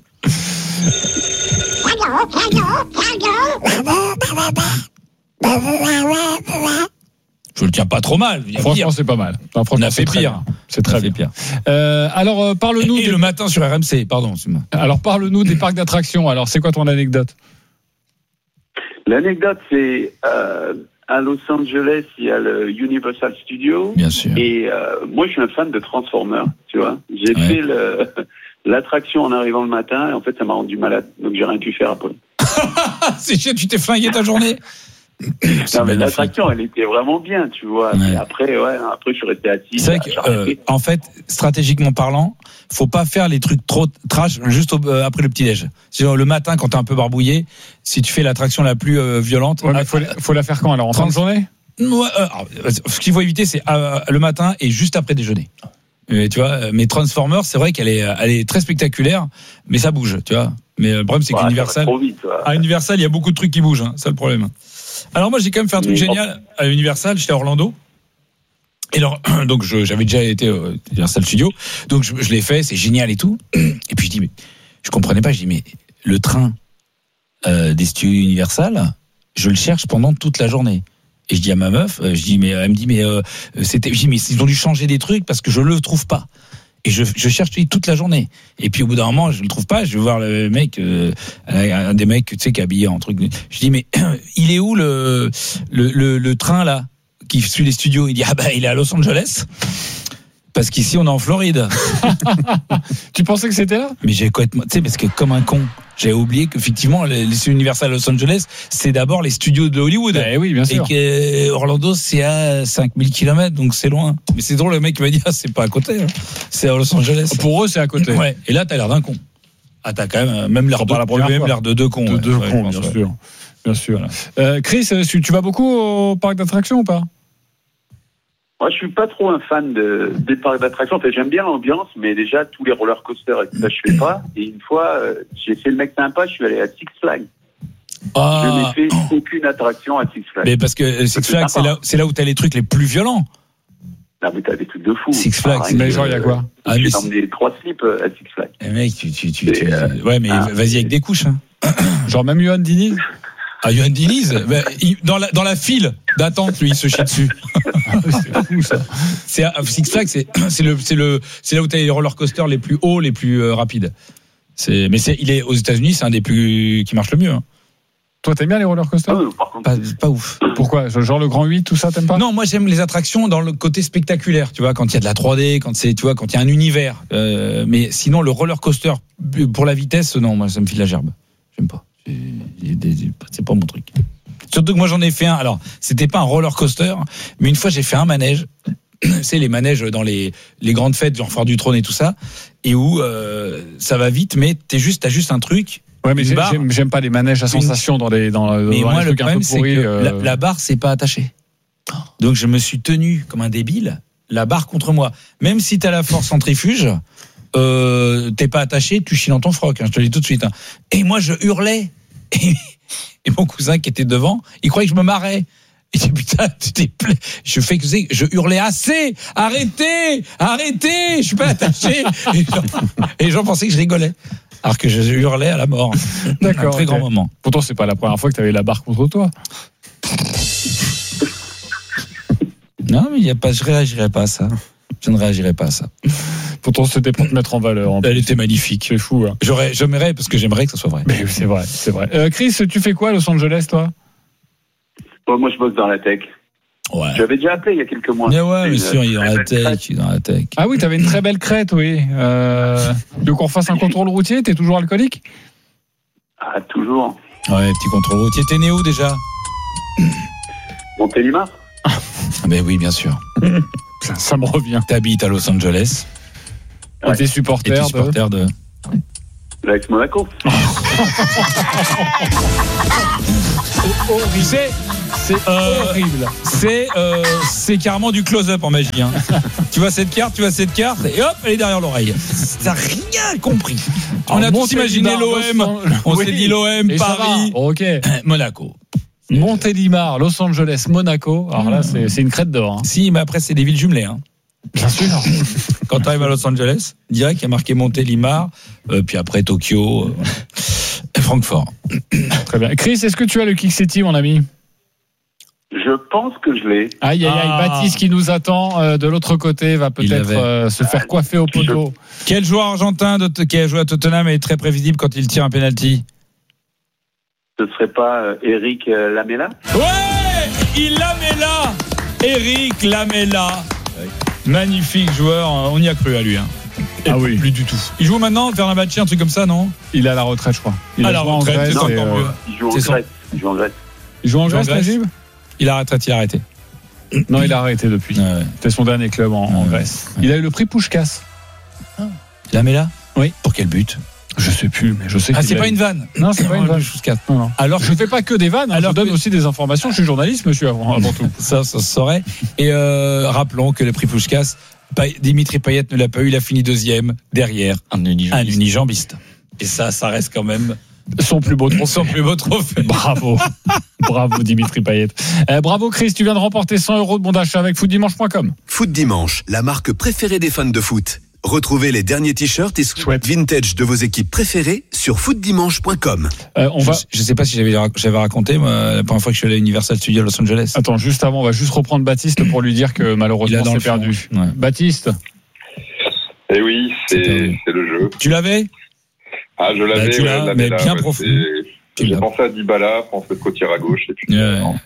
Je le tiens pas trop mal. Franchement, c'est pas mal. Non, On a fait pire. C'est très bien. pire. Euh, alors, euh, parle-nous. Et, et des... le matin sur R M C, pardon. C'est moi. Alors, parle-nous des parcs d'attractions. Alors, c'est quoi ton anecdote? L'anecdote, c'est euh, à Los Angeles, il y a le Universal Studios. Bien sûr. Et euh, moi, je suis un fan de Transformers, tu vois. J'ai Ouais. fait le, l'attraction en arrivant le matin, et en fait, ça m'a rendu malade. Donc, j'ai rien pu faire après. C'est chiant, tu t'es flingué ta journée. Non, mais l'attraction, elle était vraiment bien, tu vois. Ouais. Mais après, ouais, après, je suis resté assis. C'est vrai que, j'ai euh, arrêté. en fait, stratégiquement parlant, faut pas faire les trucs trop trash juste au, euh, après le petit-déj. Sinon, le matin, quand t'es un peu barbouillé, si tu fais l'attraction la plus euh, violente. Ouais, mais faut, la- faut la faire quand alors? En fin de journée? Ouais, euh, alors, ce qu'il faut éviter, c'est euh, le matin et juste après déjeuner. Mais, tu vois, mais Transformers, c'est vrai qu'elle est, elle est très spectaculaire, mais ça bouge, tu vois. Mais euh, le problème, c'est Ouais, ça va qu'Universal, trop vite, ouais. à Universal, il y a beaucoup de trucs qui bougent, hein, c'est le problème. Alors moi, j'ai quand même fait un truc Mais- génial à Universal, j'étais à Orlando. Et alors, donc je, j'avais déjà été au Universal Studios, donc je, je l'ai fait, c'est génial et tout. Et puis je dis mais je comprenais pas, je dis mais le train euh, des studios Universal, je le cherche pendant toute la journée. Et je dis à ma meuf, euh, je dis mais elle me dit mais euh, c'était, je dis mais ils ont dû changer des trucs parce que je le trouve pas. Et je, je cherche toute la journée. Et puis au bout d'un moment, je le trouve pas. Je vais voir le mec, euh, un des mecs, tu sais, qui est habillé en truc. Je dis mais il est où le le, le, le train là qui suit les studios? Il dit ah bah il est à Los Angeles. Parce qu'ici on est en Floride. Tu pensais que c'était là? Mais j'ai complètement, tu sais, parce que comme un con, j'avais oublié qu'effectivement les, les Universal Los Angeles, c'est d'abord les studios de Hollywood. Eh oui, bien sûr. Et que Orlando c'est à cinq mille kilomètres, donc c'est loin. Mais c'est drôle, le mec m'a dit ah c'est pas à côté, hein. C'est à Los Angeles. Pour eux, c'est à côté. Ouais. Et là t'as l'air d'un con. Ah t'as quand même même l'air C'est de, pas la première même fois. l'air de deux cons. De ouais. deux Ouais, cons, je pense, bien ouais. sûr. Bien sûr. Voilà. Euh, Chris, tu, tu vas beaucoup au parc d'attractions ou pas? Moi, je suis pas trop un fan de, des parcs d'attractions. En fait, j'aime bien l'ambiance, mais déjà, tous les roller coasters et tout ça, je fais pas. Et une fois, euh, j'ai fait le mec sympa, je suis allé à Six Flags. Ah. Je n'ai fait aucune attraction à Six Flags. Mais parce que Six C'est Flags, c'est sympa. là, c'est là où t'as les trucs les plus violents. Non, mais t'as des trucs de fou. Six Flags, Pareil, c'est- Mais genre, il y a quoi? Ah, J'ai mais emmené trois slips euh, à Six Flags. Eh mec, tu, tu, tu, Et, tu- euh, ouais, mais ah, vas-y avec des couches. Hein. Genre même Johan Diniz? Ah, Johan Diniz, bah, il- dans la dans la file d'attente, lui, il se chie dessus. C'est fou ça. C'est à- Six Flags, c'est c'est le c'est le c'est là où t'as les roller coasters les plus hauts, les plus euh, rapides. C'est mais c'est il est aux États-Unis, c'est un des plus qui marche le mieux. Hein. Toi, t'aimes bien les roller Ah, coasters? oui, par contre, Pas pas ouf. Pourquoi? Genre le grand huit, tout ça, t'aimes pas? Non, moi j'aime les attractions dans le côté spectaculaire, tu vois, quand il y a de la trois D, quand c'est, tu vois, quand il y a un univers. Euh, mais sinon, le roller coaster pour la vitesse, non, moi ça me file la gerbe. J'aime pas. C'est, c'est pas mon truc. Surtout que moi j'en ai fait un. Alors, c'était pas un roller coaster, mais une fois j'ai fait un manège. C'est les manèges dans les les grandes fêtes, genre Foire du Trône et tout ça, et où euh, ça va vite, mais t'es juste, t'as juste un truc. Ouais, mais une j'ai- barre. j'aime, j'aime pas les manèges à sensation dans les dans, Mais dans moi, les le trucs un peu problème, c'est pourris. que euh, la, la barre, c'est pas attaché. Donc, je me suis tenu comme un débile, la barre contre moi. Même si t'as la force centrifuge, euh, t'es pas attaché, tu chies dans ton froc, hein, je te le dis tout de suite. Hein. Et moi, je hurlais. Et, et mon cousin qui était devant, il croyait que je me marrais. Et je dis, putain, tu t'es pla... Je fais que c'est, je hurlais assez, arrêtez, arrêtez, je suis pas attaché. Et les gens, et les gens pensaient que je rigolais. Alors que je hurlais à la mort. D'accord. Un très ok. grand moment. Pourtant, c'est pas la première fois que t'avais la barre contre toi. Non, mais il y a pas, je réagirais pas à ça. Je ne réagirais pas à ça. Pourtant, c'était pour te mettre en valeur. En Elle plus. était magnifique. C'est fou. Hein. J'aurais, j'aimerais parce que j'aimerais que ça soit vrai. Mais c'est vrai, c'est vrai. Euh, Chris, tu fais quoi à Los Angeles, toi? bon, moi, je bosse dans la tech. Ouais. J'avais déjà appelé il y a quelques mois. Mais ouais, C'est bien une sûr, il est dans très la belle tech, crête. il est dans la tech. Ah oui, t'avais une très belle crête, oui. Euh, tu veux qu'on fasse un contrôle routier? T'es toujours alcoolique? Ah, toujours. Ouais, petit contrôle routier. T'es né où déjà? Montélimar. Ah ben oui, bien sûr. Ça, ça me revient. T'habites à Los Angeles. Et t'es supporter, Et t'es supporter de... de... L'A S Monaco. Tu sais, c'est euh, horrible. C'est euh, c'est carrément du close-up en magie. Hein. Tu vois cette carte, tu vois cette carte, et hop, elle est derrière l'oreille. T'as rien compris. On a tous imaginé l'O M. On oui. s'est dit l'O M, et Paris, ok, Monaco. Montélimar, Los Angeles, Monaco. Alors là, c'est, c'est une crête d'or. Hein. Si, mais après, c'est des villes jumelées. Hein. Bien sûr. Quand tu arrives à Los Angeles, direct, il y a marqué Montélimar, euh, puis après Tokyo, euh, et Francfort. Très bien. Chris, est-ce que tu as le Kick-City, mon ami ? Je pense que je l'ai. Aïe, aïe, aïe. Ah. Baptiste qui nous attend euh, de l'autre côté va peut-être euh, se faire coiffer au poteau. Quel joueur argentin de, qui a joué à Tottenham est très prévisible quand il tire un penalty ? Ce serait pas euh, Eric euh, Lamela ? Ouais, il Lamela, Eric Lamela. Magnifique joueur, on y a cru à lui. Hein. Et ah oui. Plus du tout. Il joue maintenant, faire un match, un truc comme ça, non ? Il est à la retraite, je crois. Il à a la joué retraite, en Grèce, c'est encore euh... mieux. Il joue en Grèce. Il joue en Grèce. Il joue en Grèce, Najib ? Il a retraité, il a arrêté. Non, il a arrêté depuis. Ah ouais. C'était son dernier club en, en Grèce. Ouais. Il a eu le prix Puskás. Ah. Lamela ? Oui. Pour quel but ? Je sais plus, mais je sais. Ah, qu'il c'est a pas eu... une vanne. Non, c'est pas une vanne. Non, non. Alors, je ne fais pas que des vannes. Alors, je donne que... aussi des informations. Je suis journaliste, monsieur, avant, avant tout. Ça, ça se saurait. Et euh, rappelons que le prix Puskás, Dimitri Payet ne l'a pas eu. Il a fini deuxième derrière un unijambiste. Un unijambiste. Et ça, ça reste quand même son plus beau trophée. Son plus beau trophée. Bravo. Bravo, Dimitri Payet. Euh, bravo, Chris. Tu viens de remporter cent euros de bon d'achat avec foot dimanche point com. Foot Dimanche, la marque préférée des fans de foot. Retrouvez les derniers t-shirts et sweats vintage de vos équipes préférées sur foot dimanche point com. Euh, on va... Je ne sais pas si j'avais, j'avais raconté moi, la première fois que je suis allé à Universal Studios à Los Angeles. Attends, juste avant, on va juste reprendre Baptiste pour lui dire que malheureusement c'est perdu. Ouais. Baptiste. Eh oui, c'est, c'est, c'est le jeu. Tu l'avais ? Ah, je l'avais. Bah, tu l'as, ouais, mais là, bien ouais, profond. J'ai pensé à Dybala, François Côtière à gauche. Et puis, ouais. non,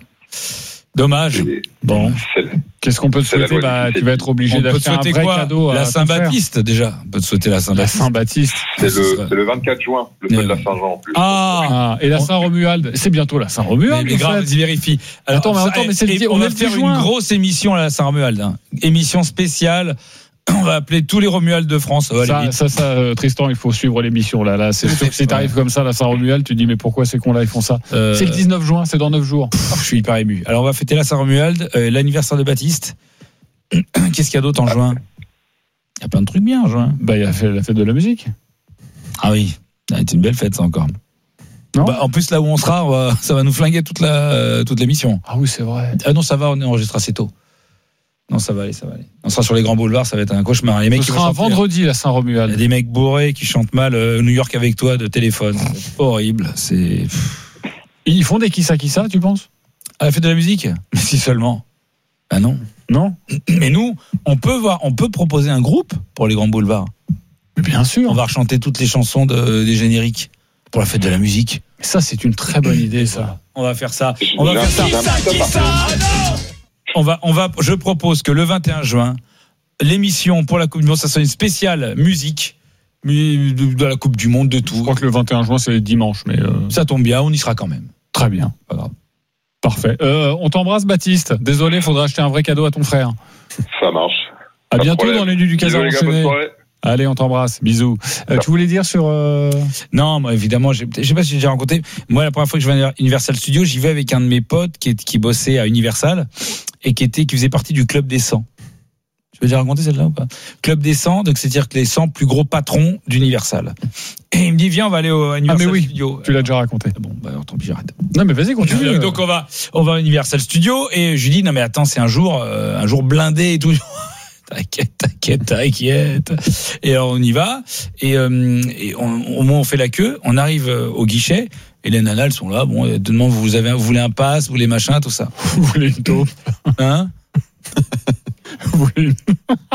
Dommage. C'est, bon. C'est, Qu'est-ce qu'on peut te souhaiter ? Bah, tu vas être obligé on d'acheter un vrai quoi cadeau. La Saint-Baptiste, déjà. On peut te souhaiter la Saint-Baptiste. La Saint-Baptiste. C'est, le, c'est le vingt-quatre juin, le fête de la Saint-Jean en plus. Ah, ah Et la Saint-Romuald. C'est bientôt la Saint-Romuald. Mais grave, tu vérifies. Alors, attends, mais attends, mais c'est le, on, on va est faire juin. Une grosse émission à la Saint-Romuald. Hein. Émission spéciale. On va appeler tous les Romuald de France. Ça, ça, ça, ça euh, Tristan, il faut suivre l'émission là. Là, c'est sûr que si t'arrives ouais. comme ça, la Saint-Romuald, tu te dis mais pourquoi ces cons-là ils font ça euh... C'est le dix-neuf juin, c'est dans neuf jours. Je suis hyper ému. Alors on va fêter la Saint-Romuald, euh, l'anniversaire de Baptiste. Qu'est-ce qu'il y a d'autre en juin ? Il y a plein de trucs bien en juin. Bah il y a la fête de la musique. Ah oui, ça a été une belle fête ça encore. Non bah, en plus là où on sera, on va, ça va nous flinguer toute la euh, toute l'émission. Ah oui c'est vrai. Ah non ça va, on est enregistré assez tôt. Non, ça va aller, ça va aller. On sera sur les grands boulevards, ça va être un cauchemar. Les mecs Ce qui sera vont un vendredi, la Saint-Romuald. Il y a des mecs bourrés qui chantent mal euh, New York avec toi de téléphone. C'est horrible. C'est. Ils font des qui ça qui ça, tu penses ? À la fête de la musique ? Mais si seulement. Ah non. Non. Mais nous, on peut voir, on peut proposer un groupe pour les grands boulevards. Mais bien sûr. On va rechanter toutes les chansons de, des génériques pour la fête de la musique. Mais ça, c'est une très bonne idée, ça. On va faire ça. On va faire ça. Qui ça, qui ça On va, on va, je propose que le vingt et un juin, l'émission pour la Coupe du Monde, ça soit une spéciale musique de la Coupe du Monde, de tout. Je crois que le vingt et un juin, c'est dimanche, mais euh... ça tombe bien, on y sera quand même. Très bien. Pas grave. Parfait. Euh, on t'embrasse, Baptiste. Désolé, il faudra acheter un vrai cadeau à ton frère. Ça marche. À bientôt dans les nuits du Casar enchaîné. Allez, on t'embrasse. Bisous. Euh, tu voulais dire sur... Euh... Non, moi, évidemment, je ne sais pas si j'ai déjà rencontré. Moi, la première fois que je vais à Universal Studios, j'y vais avec un de mes potes qui, est, qui bossait à Universal et qui, était, qui faisait partie du Club des cent. Je vais déjà raconter celle-là ou pas ? Club des cent, donc c'est-à-dire que les cent plus gros patrons d'Universal. Et il me dit, viens, on va aller au à Universal ah, mais oui, Studios. Tu l'as déjà raconté. Bon, bah, alors, tant pis, j'arrête. Non, mais vas-y, continue. Donc, donc, on va, on va à Universal Studios et je lui dis, non, mais attends, c'est un jour, euh, un jour blindé et tout. T'inquiète, t'inquiète, t'inquiète. Et alors on y va, et, euh, et on, au moins on fait la queue, on arrive au guichet, et les nanas elles sont là, bon, elles te demandent, vous, avez, vous voulez un pass, vous voulez machin, tout ça. Vous voulez une taupe ? Hein ? Vous voulez une...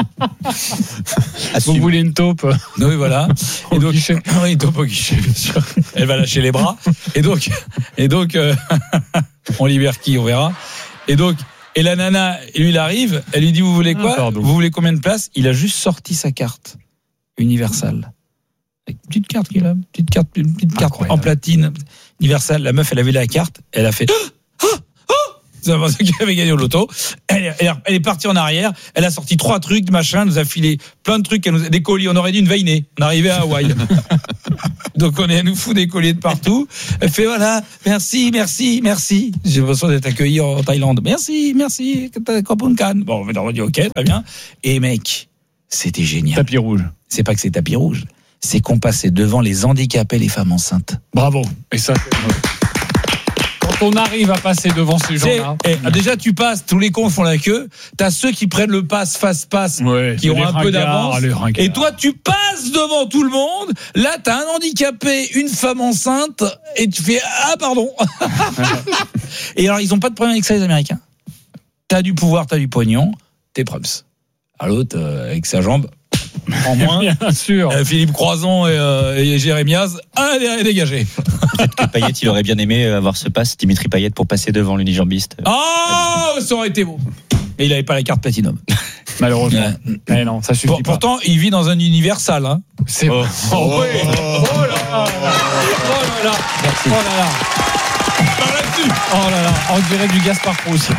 vous voulez une taupe ? Oui, voilà. Au et donc, guichet. Oui, une taupe au guichet, bien sûr. Elle va lâcher les bras, et donc, et donc euh, on libère qui, on verra. Et donc, et la nana, lui, il arrive, elle lui dit, vous voulez quoi ? ah, Vous voulez combien de places ? Il a juste sorti sa carte Universal. Avec une petite carte qu'il a, une petite carte, une petite carte en platine. Universal, la meuf, elle avait la carte, elle a fait, oh, oh, Vous avez pensé qu'elle avait gagné au loto. Elle est, elle, est, elle est partie en arrière. Elle a sorti trois trucs, machin, nous a filé plein de trucs, elle nous a, des colis. On aurait dit une veinée. On arrivait à Hawaï. Donc on est, elle nous fout des colliers de partout. Elle fait voilà, merci, merci, merci. J'ai l'impression d'être accueilli en Thaïlande. Merci, merci. Bon, on dit ok, très bien. Et mec, c'était génial. Tapis rouge. C'est pas que c'est tapis rouge. C'est qu'on passait devant les handicapés, les femmes enceintes. Bravo. Et ça, quand on arrive à passer devant ces gens-là. Et, et, déjà, tu passes, tous les cons font la queue. T'as ceux qui prennent le pass face-pass, ouais, qui ont un ringards, peu d'avance. Et toi, tu passes devant tout le monde. Là, t'as un handicapé, une femme enceinte, et tu fais ah pardon. Et alors, ils ont pas de problème avec ça, les Américains. T'as du pouvoir, t'as du pognon, t'es prums. À l'autre, euh, avec sa jambe. En moins, bien sûr. Euh, Philippe Croison et, euh, et Jérémiaz, allez, dégagez. Peut-être que Payet, il aurait bien aimé avoir ce pass, Dimitri Payet, pour passer devant l'unijambiste. Oh, ça aurait été beau. Mais il n'avait pas la carte Platinum. Malheureusement. Ouais. Mais non, ça suffit pour, pas. Pourtant, il vit dans un univers sale. Hein. C'est oh. Oh, oh, oui. oh, oh là là. Oh là là. Merci. Oh là là. Oh là là, on dirait du Gaspard Proust.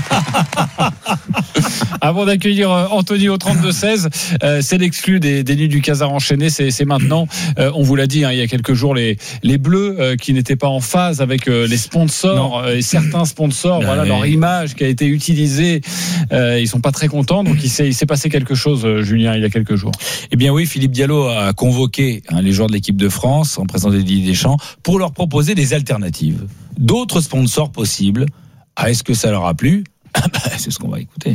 Avant d'accueillir Anthony au trente-deux seize, euh, c'est l'exclu des, des nuits du Casar enchaîné, c'est, c'est maintenant. Euh, on vous l'a dit hein, il y a quelques jours, les, les Bleus euh, qui n'étaient pas en phase avec euh, les sponsors euh, et certains sponsors, ah, voilà oui. Leur image qui a été utilisée, euh, ils sont pas très contents. Donc il s'est, il s'est passé quelque chose, euh, Julien, il y a quelques jours. Eh bien oui, Philippe Diallo a convoqué hein, les joueurs de l'équipe de France en présence de Didier Deschamps pour leur proposer des alternatives. D'autres sponsors possibles. Ah, est-ce que ça leur a plu ? C'est ce qu'on va écouter.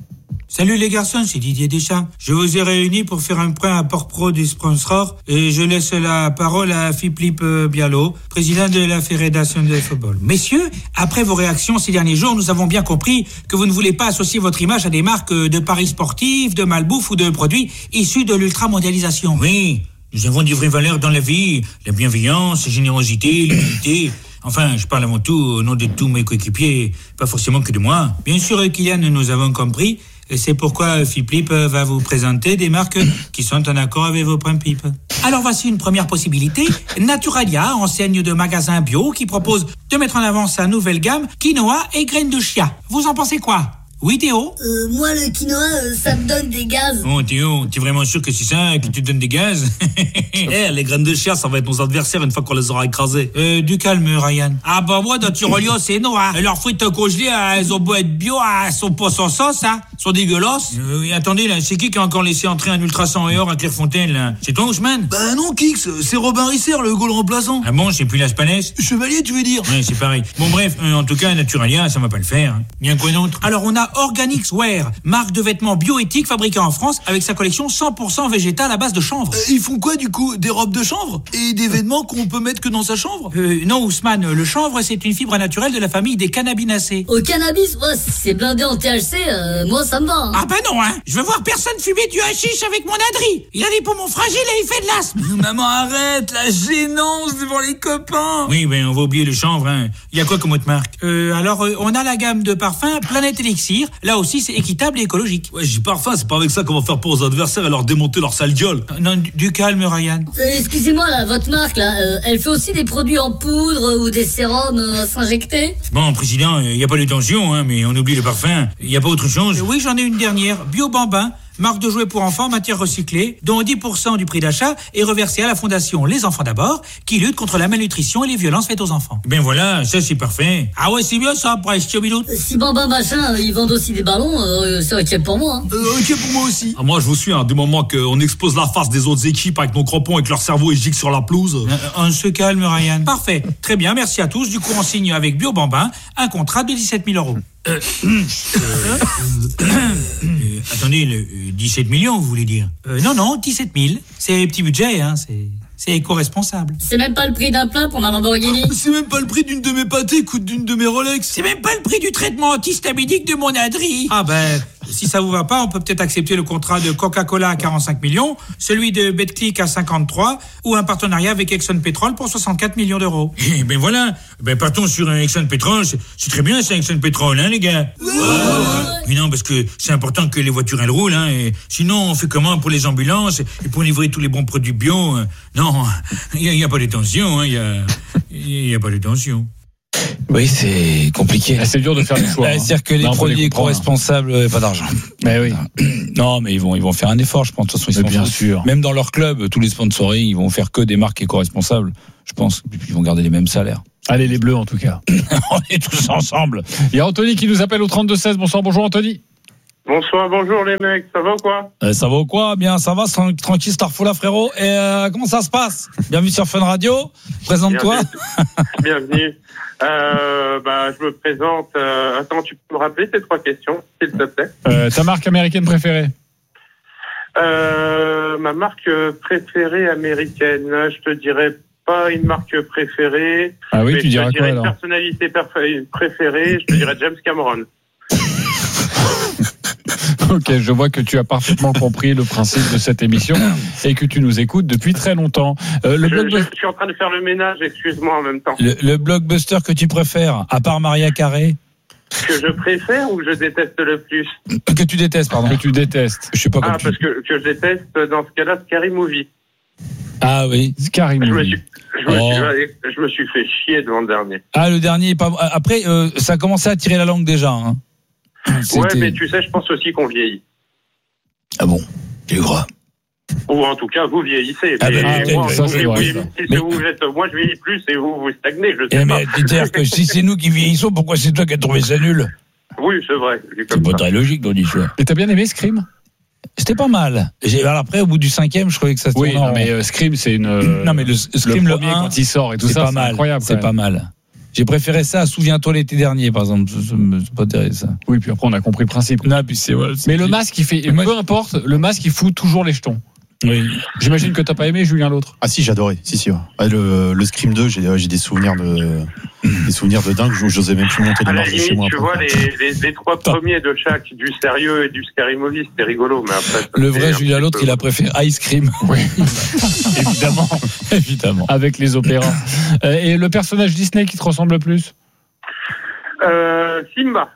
Salut les garçons, c'est Didier Deschamps. Je vous ai réunis pour faire un point à Port-Pro du sponsor et je laisse la parole à Philippe Diallo, président de la Fédération de football. Messieurs, après vos réactions ces derniers jours, nous avons bien compris que vous ne voulez pas associer votre image à des marques de paris sportifs, de malbouffe ou de produits issus de l'ultramondialisation. Oui, nous avons des vraies valeurs dans la vie, la bienveillance, la générosité, l'humilité. Enfin, je parle avant tout au nom de tous mes coéquipiers, pas forcément que de moi. Bien sûr, Kylian, nous avons compris. Et c'est pourquoi Philippe va vous présenter des marques qui sont en accord avec vos principes. Alors voici une première possibilité. Naturalia, enseigne de magasins bio, qui propose de mettre en avant sa nouvelle gamme quinoa et graines de chia. Vous en pensez quoi ? Oui, Théo ? Euh, moi, le quinoa, euh, ça me donne des gaz. Oh, Théo, t'es vraiment sûr que c'est ça, que tu te donnes des gaz ? Eh, hey, les graines de chia, ça va être nos adversaires une fois qu'on les aura écrasés. Euh, du calme, Ryan. Ah, bah, moi, dans Tyrolio, c'est non, hein. Leurs frites congelées, elles ont beau être bio, elles sont pas sans sauce, hein. Elles sont dégueulasses. Euh, et attendez, là, c'est qui qui a encore laissé entrer un ultrason et or à Clairefontaine, là ? C'est toi, Ousmane ? Bah, non, Kix, c'est Robin Risser, le goal remplaçant. Ah bon, c'est plus la Spanès ? Chevalier, tu veux dire ? Ouais, c'est pareil. Bon, bref, euh, en tout cas, Naturalia, ça va pas le faire. Bien quoi d'autre ? Alors, on a Organics Wear, marque de vêtements bioéthiques fabriquée en France avec sa collection cent pour cent végétale à base de chanvre. Euh, ils font quoi du coup ? Des robes de chanvre ? Et des vêtements qu'on peut mettre que dans sa chambre ? euh, Non Ousmane, le chanvre c'est une fibre naturelle de la famille des cannabinacées. Au cannabis, ouais, si c'est blindé en T H C, euh, moi ça me va. Hein. Ah bah non hein, je veux voir personne fumer du hashish avec mon Adri. Il a des poumons fragiles et il fait de l'asthme. Maman arrête, la gênance devant les copains. Oui ben on va oublier le chanvre hein. Il y a quoi comme autre marque ? euh, Alors euh, on a la gamme de parfums Planète Elixir, là aussi c'est équitable et écologique. Ouais, j'ai parfum, c'est pas avec ça qu'on va faire peur aux adversaires et leur démonter leur sale gueule. Euh, non, du, du calme, Ryan. Euh, excusez-moi, là, votre marque, là, euh, elle fait aussi des produits en poudre ou des sérums euh, à s'injecter ? Bon, président, il n'y a pas de tension, hein, mais on oublie le parfum. Il n'y a pas autre chose ? euh, Oui, j'en ai une dernière. Bio Bambin. Marque de jouets pour enfants, matière recyclée, dont dix pour cent du prix d'achat est reversé à la fondation Les Enfants d'abord, qui lutte contre la malnutrition et les violences faites aux enfants. Ben voilà, ça c'est parfait. Ah ouais, c'est bien ça, presque, Chobilou. Si Bambin machin, ils vendent aussi des ballons, euh, c'est ok pour moi. Hein. Euh, ok pour moi aussi. Ah, moi je vous suis, hein, du moment qu'on expose la face des autres équipes avec nos crampons et que leur cerveau est gigue sur la pelouse. Euh, on se calme, Ryan. Parfait, très bien, merci à tous. Du coup, on signe avec Bio Bambin un contrat de dix-sept mille euros. Euh, euh, euh, euh, attendez, le, euh, dix-sept millions, vous voulez dire ? euh, Non, non, dix-sept mille. C'est petit budget, hein, c'est... C'est éco-responsable. C'est même pas le prix d'un plat pour ma Lamborghini. C'est même pas le prix d'une de mes pâtés, coûte d'une de mes Rolex. C'est même pas le prix du traitement antihistamidique de mon Adri. Ah ben, si ça vous va pas, on peut peut-être accepter le contrat de Coca-Cola à quarante-cinq millions, celui de Betclic à cinquante-trois, ou un partenariat avec Exxon Petrol pour soixante-quatre millions d'euros. Eh ben voilà, ben partons sur un Exxon Petrol, c'est, c'est très bien ça, Exxon Petrol, hein les gars. Ouais, ouais, ouais. Mais non, parce que c'est important que les voitures elles roulent, hein, et sinon on fait comment pour les ambulances et pour livrer tous les bons produits bio. Non, il n'y a, a pas de tension, il hein, n'y a, y a pas de tension. Oui, c'est compliqué. C'est dur de faire des choix. Bah, hein. C'est-à-dire que les Non, produits éco-responsables, euh, pas d'argent. Mais oui. Non, mais ils vont, ils vont faire un effort, je pense. De toute façon, ils Mais sont bien sûr. Même dans leur club, tous les sponsoring, ils vont faire que des marques éco-responsables. Je pense qu'ils vont garder les mêmes salaires. Allez, les Bleus en tout cas. On est tous ensemble. Il y a Anthony qui nous appelle au trente-deux seize. Bonsoir, bonjour Anthony. Bonsoir, bonjour les mecs, ça va ou quoi? Euh, ça va ou quoi? Bien, ça va, tranquille, Starfoula, frérot. Et euh, comment ça se passe? Bienvenue sur Fun Radio. Présente-toi. Bienvenue. Bienvenue. Euh, bah, je me présente. Euh, attends, tu peux me rappeler tes trois questions, s'il te plaît? Euh, ta marque américaine préférée? euh, Ma marque préférée américaine, je te dirais pas une marque préférée. Ah oui, mais tu dirais je te dirais quoi, une alors? personnalité préférée, je te dirais James Cameron. Ok, je vois que tu as parfaitement compris le principe de cette émission et que tu nous écoutes depuis très longtemps. Euh, le je, blog... je suis en train de faire le ménage, excuse-moi en même temps. Le, le blockbuster que tu préfères, à part Maria Carré? Que je préfère ou que je déteste le plus? Que tu détestes, pardon. Que tu détestes. Je sais pas. Ah, tu... parce que, que je déteste, dans ce cas-là, Scary Movie. Ah oui, Scary Je me Movie. suis, je me, Oh. suis, je me suis fait chier devant le dernier. Ah, le dernier est pas. Après, euh, ça a commencé à tirer la langue déjà. Hein. Ouais, mais tu sais, je pense aussi qu'on vieillit. Ah bon? Tu crois? Ou en tout cas, vous vieillissez. Ah mais ben, moi, ça, vous, c'est vous, vrai, vous, ça. si Mais- vous êtes, moi, je vieillis plus et vous, vous stagnez, je sais Eh pas. mais c'est-à-dire que si c'est nous qui vieillissons, pourquoi c'est toi qui as trouvé ça nul? Oui, c'est vrai. C'est pas très logique, dans l'histoire. Et t'as bien aimé Scream? C'était pas mal. J'ai, alors après, au bout du cinquième, je trouvais que ça se Oui, tournait en non, mais rond. euh, Scream, c'est une. euh, Non, mais le Scream, le premier, un, quand il sort et tout c'est ça, pas c'est mal. incroyable. C'est quand pas même. mal. J'ai préféré ça à Souviens-toi l'été dernier, par exemple. C'est c'est pas terrible, ça. Oui, puis après, on a compris le principe. Non, puis c'est, voilà, c'est- Mais le masque, il fait. Peu importe, le masque, il fout toujours les jetons. Oui. J'imagine que t'as pas aimé, Julien, l'autre. Ah si, j'adorais. Si, si. Ouais. Ouais, le, le Scream deux, j'ai, j'ai des souvenirs de, des souvenirs de dingue. Je n'osais même plus monter les À la marches de chez moi. limite, tu après. vois, les, les, les trois premiers de chaque, du sérieux et du Scary Movie, c'était rigolo, mais après. Le vrai Julien l'autre, il a préféré Ice Cream. Oui, évidemment. Évidemment. Avec les opéras. Euh, et le personnage Disney qui te ressemble le plus? Euh, Simba.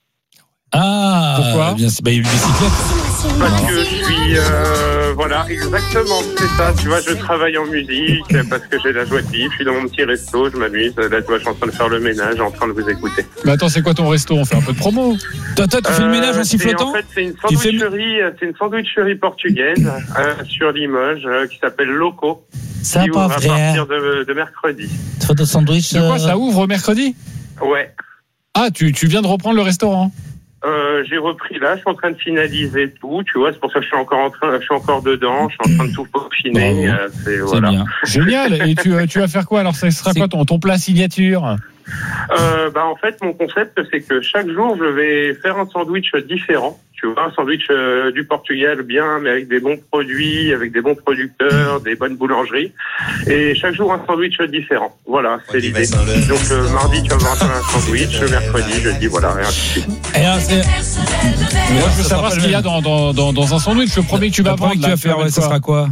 Ah, Pourquoi? bien, c'est, bah, il y a une bicyclette. Parce que je suis, euh, voilà, exactement, c'est ça. Tu vois, je travaille en musique parce que j'ai la joie de vivre. Je suis dans mon petit resto, je m'amuse. Là, tu vois, je suis en train de faire le ménage, en train de vous écouter. Mais attends, c'est quoi ton resto? On fait un peu de promo. Toi, toi, tu fais le ménage en Euh, c'est- sifflotant? En fait, c'est une Tu fais- sandwicherie, c'est une sandwicherie portugaise euh, sur Limoges euh, qui s'appelle Loco. Ça qui pas ouvre à vrai. partir de, de mercredi. Tu fais de sandwich. De quoi, ça ouvre mercredi? Ouais. Ah, tu, tu viens de reprendre le restaurant? Euh, j'ai repris là, je suis en train de finaliser tout, tu vois, c'est pour ça que je suis encore en train, je suis encore dedans, je suis en train de tout peaufiner. Euh, c'est, voilà. bien. Génial. Et tu, euh, tu vas faire quoi? Alors, ça sera quoi ton, ton plat signature? Euh, bah en fait, mon concept, c'est que chaque jour, je vais faire un sandwich différent. Tu vois, un sandwich euh, du Portugal bien, mais avec des bons produits, avec des bons producteurs, des bonnes boulangeries. Et chaque jour, un sandwich différent. Voilà, c'est l'idée. Donc, euh, mardi, tu vas avoir un sandwich, le mercredi, jeudi, voilà, et ainsi de suite. Et là, c'est... Moi, je veux Ça savoir sera ce qu'il y a pas dans, dans, dans, dans un sandwich. Le premier que tu vas Le premier vendre, que tu là, vas faire, ouais, mettre ça quoi? sera quoi?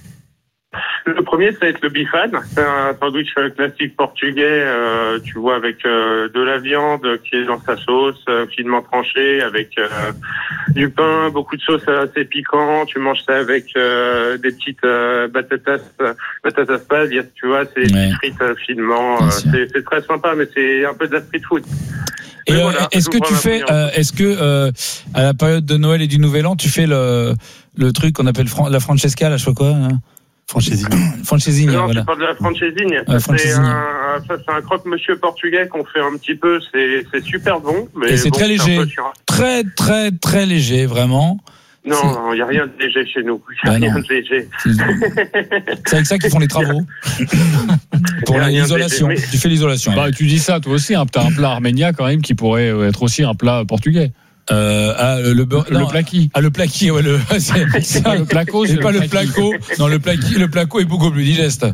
Le premier, ça va être le bifan. C'est un sandwich euh, classique portugais, euh, tu vois, avec euh, de la viande qui est dans sa sauce, euh, finement tranchée, avec euh, du pain, beaucoup de sauce assez piquant. Tu manges ça avec euh, des petites euh, batatas, batatas palillas, tu vois, c'est des Ouais. frites euh, finement. Euh, c'est, c'est très sympa, mais c'est un peu de la street food. Et Mais euh, voilà, est-ce que j'ouvre tu ma fais, première- euh, est-ce que euh, à la période de Noël et du Nouvel An, tu fais le le truc qu'on appelle fran- la Francesca, là, je sais pas quoi, hein Francesini. Francesini, Non, voilà. c'est pas de la franchesine. Ouais, c'est francesinha. un, ça, c'est un croque-monsieur portugais qu'on fait un petit peu. C'est, c'est super bon, mais Et c'est bon, très un léger, peu sur- très très très léger, vraiment. Non, il n'y a rien de léger chez nous. Il n'y a Bah rien non. de léger. C'est avec ça qu'ils font les travaux. Pour Y a rien de l'isolation. léger, mais- Tu fais l'isolation. Bah, tu dis ça, toi aussi. Hein, t'as un plat arménien quand même qui pourrait euh, être aussi un plat portugais. Euh, ah, le, le, beurre- Le non, plaki. Ah, le plaki, ouais, le, c'est, c'est pas le placo, c'est c'est pas le le plaki. placo. Non, le plaki, le placo est beaucoup plus digeste.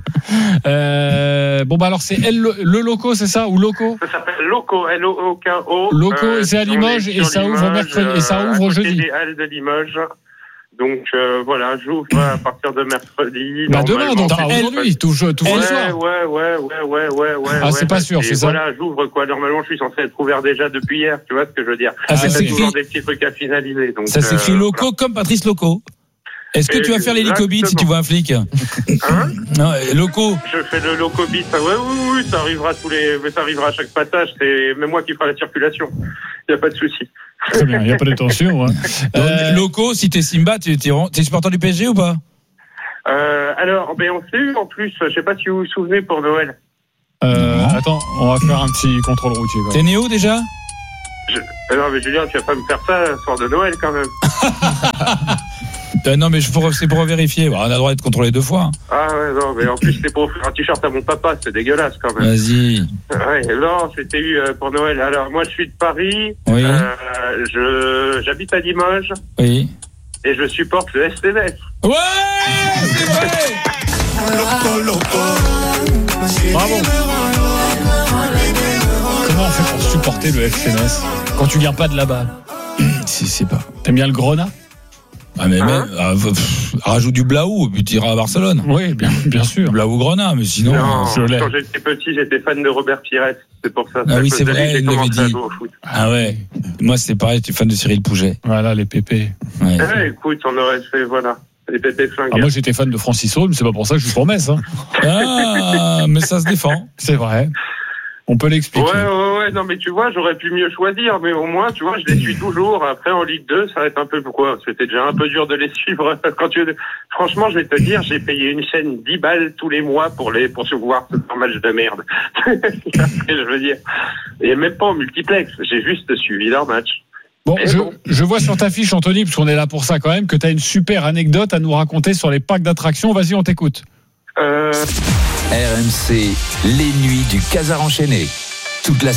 Euh, bon, bah alors, c'est elle, le, le loco, c'est ça? Ou loco? Ça s'appelle Loco, L O O K O. Loco, et c'est à sur Limoges, les- et sur ça ouvre Limoges, mercredi- et ça euh, ouvre à côté jeudi. des Halles de Limoges. Donc euh, voilà, j'ouvre à partir de mercredi. Bah, demain, donc, Normalement, enfin, aujourd'hui, tout, tout, tout ouais, le soir. ouais, ouais, ouais, ouais, ouais, ouais. Ah, c'est ouais, pas sûr, et c'est ça? Voilà, j'ouvre quoi. Normalement, je suis censé être ouvert déjà depuis hier. Tu vois ce que je veux dire? Ah, ça Il y a s'écrit- toujours des petits trucs à finaliser. Donc, Ça s'écrit euh, Loco comme Patrice Loco. Est-ce que tu vas faire l'hélicobite si tu vois un flic? Hein? Non, loco. Je fais le locobit. Ouais, oui, oui, ça arrivera tous les, ça arrivera à chaque passage. C'est même moi qui ferai la circulation. Il y a pas de souci. Très bien, il n'y a pas de tension. Hein. Euh, loco, si t'es Simba, t'es, t'es, t'es supporter du P S G ou pas? Euh, alors, ben on s'est eu en plus. Je sais pas si vous vous souvenez pour Noël. Euh, attends, on va faire un petit contrôle routier. T'es né où déjà? Je... Non mais Julien, tu vas pas me faire ça le soir de Noël quand même. euh, non mais je pour, c'est pour vérifier. On a le droit d'être contrôlé deux fois. Hein. Ah ouais non mais en plus c'était pour offrir un t-shirt à mon papa, c'est dégueulasse quand même. Vas-y. Ouais non c'était eu pour Noël. Alors moi je suis de Paris. Oui. Euh, je j'habite à Limoges. Oui. Et je supporte le S T V S. Ouais c'est vrai. Loco, loco. Bravo. Comment on fait pour supporter le F C Metz quand tu viens pas de là-bas? Si, c'est pas. T'aimes bien le Grenat? Ah mais, Hein mais euh, pff, rajoute du Blaou puis tu iras à Barcelone. Oui, bien, bien sûr. Blaou Grenat, mais sinon. Non, je l'ai. quand j'étais petit, j'étais fan de Robert Pires. C'est pour ça. Ah oui, c'est vrai, j'ai il l'avait commencé à dit. jouer au foot. Ah ouais. Moi c'est pareil, tu es fan de Cyril Pouget. Voilà les pépés. Ouais. Eh, écoute, on aurait fait voilà. Les pépés flingués. Ah, moi j'étais fan de Francis Holm, c'est pas pour ça que je suis pour Metz. Hein. Ah, mais ça se défend. C'est vrai. On peut l'expliquer. Ouais, ouais, ouais, non, mais tu vois, j'aurais pu mieux choisir, mais au moins, tu vois, je les suis toujours. Après, en Ligue deux, ça va être un peu pourquoi? C'était déjà un peu dur de les suivre. Quand tu, franchement, je vais te dire, j'ai payé une chaîne dix balles tous les mois pour les, pour se voir ce match de merde. Je veux dire. Et même pas en multiplex. J'ai juste suivi leur match. Bon, Et je, bon. je vois sur ta fiche, Anthony, parce qu'on est là pour ça quand même, que tu as une super anecdote à nous raconter sur les parcs d'attractions. Vas-y, on t'écoute. Euh... R M C, les nuits du Casar enchaîné. Toute la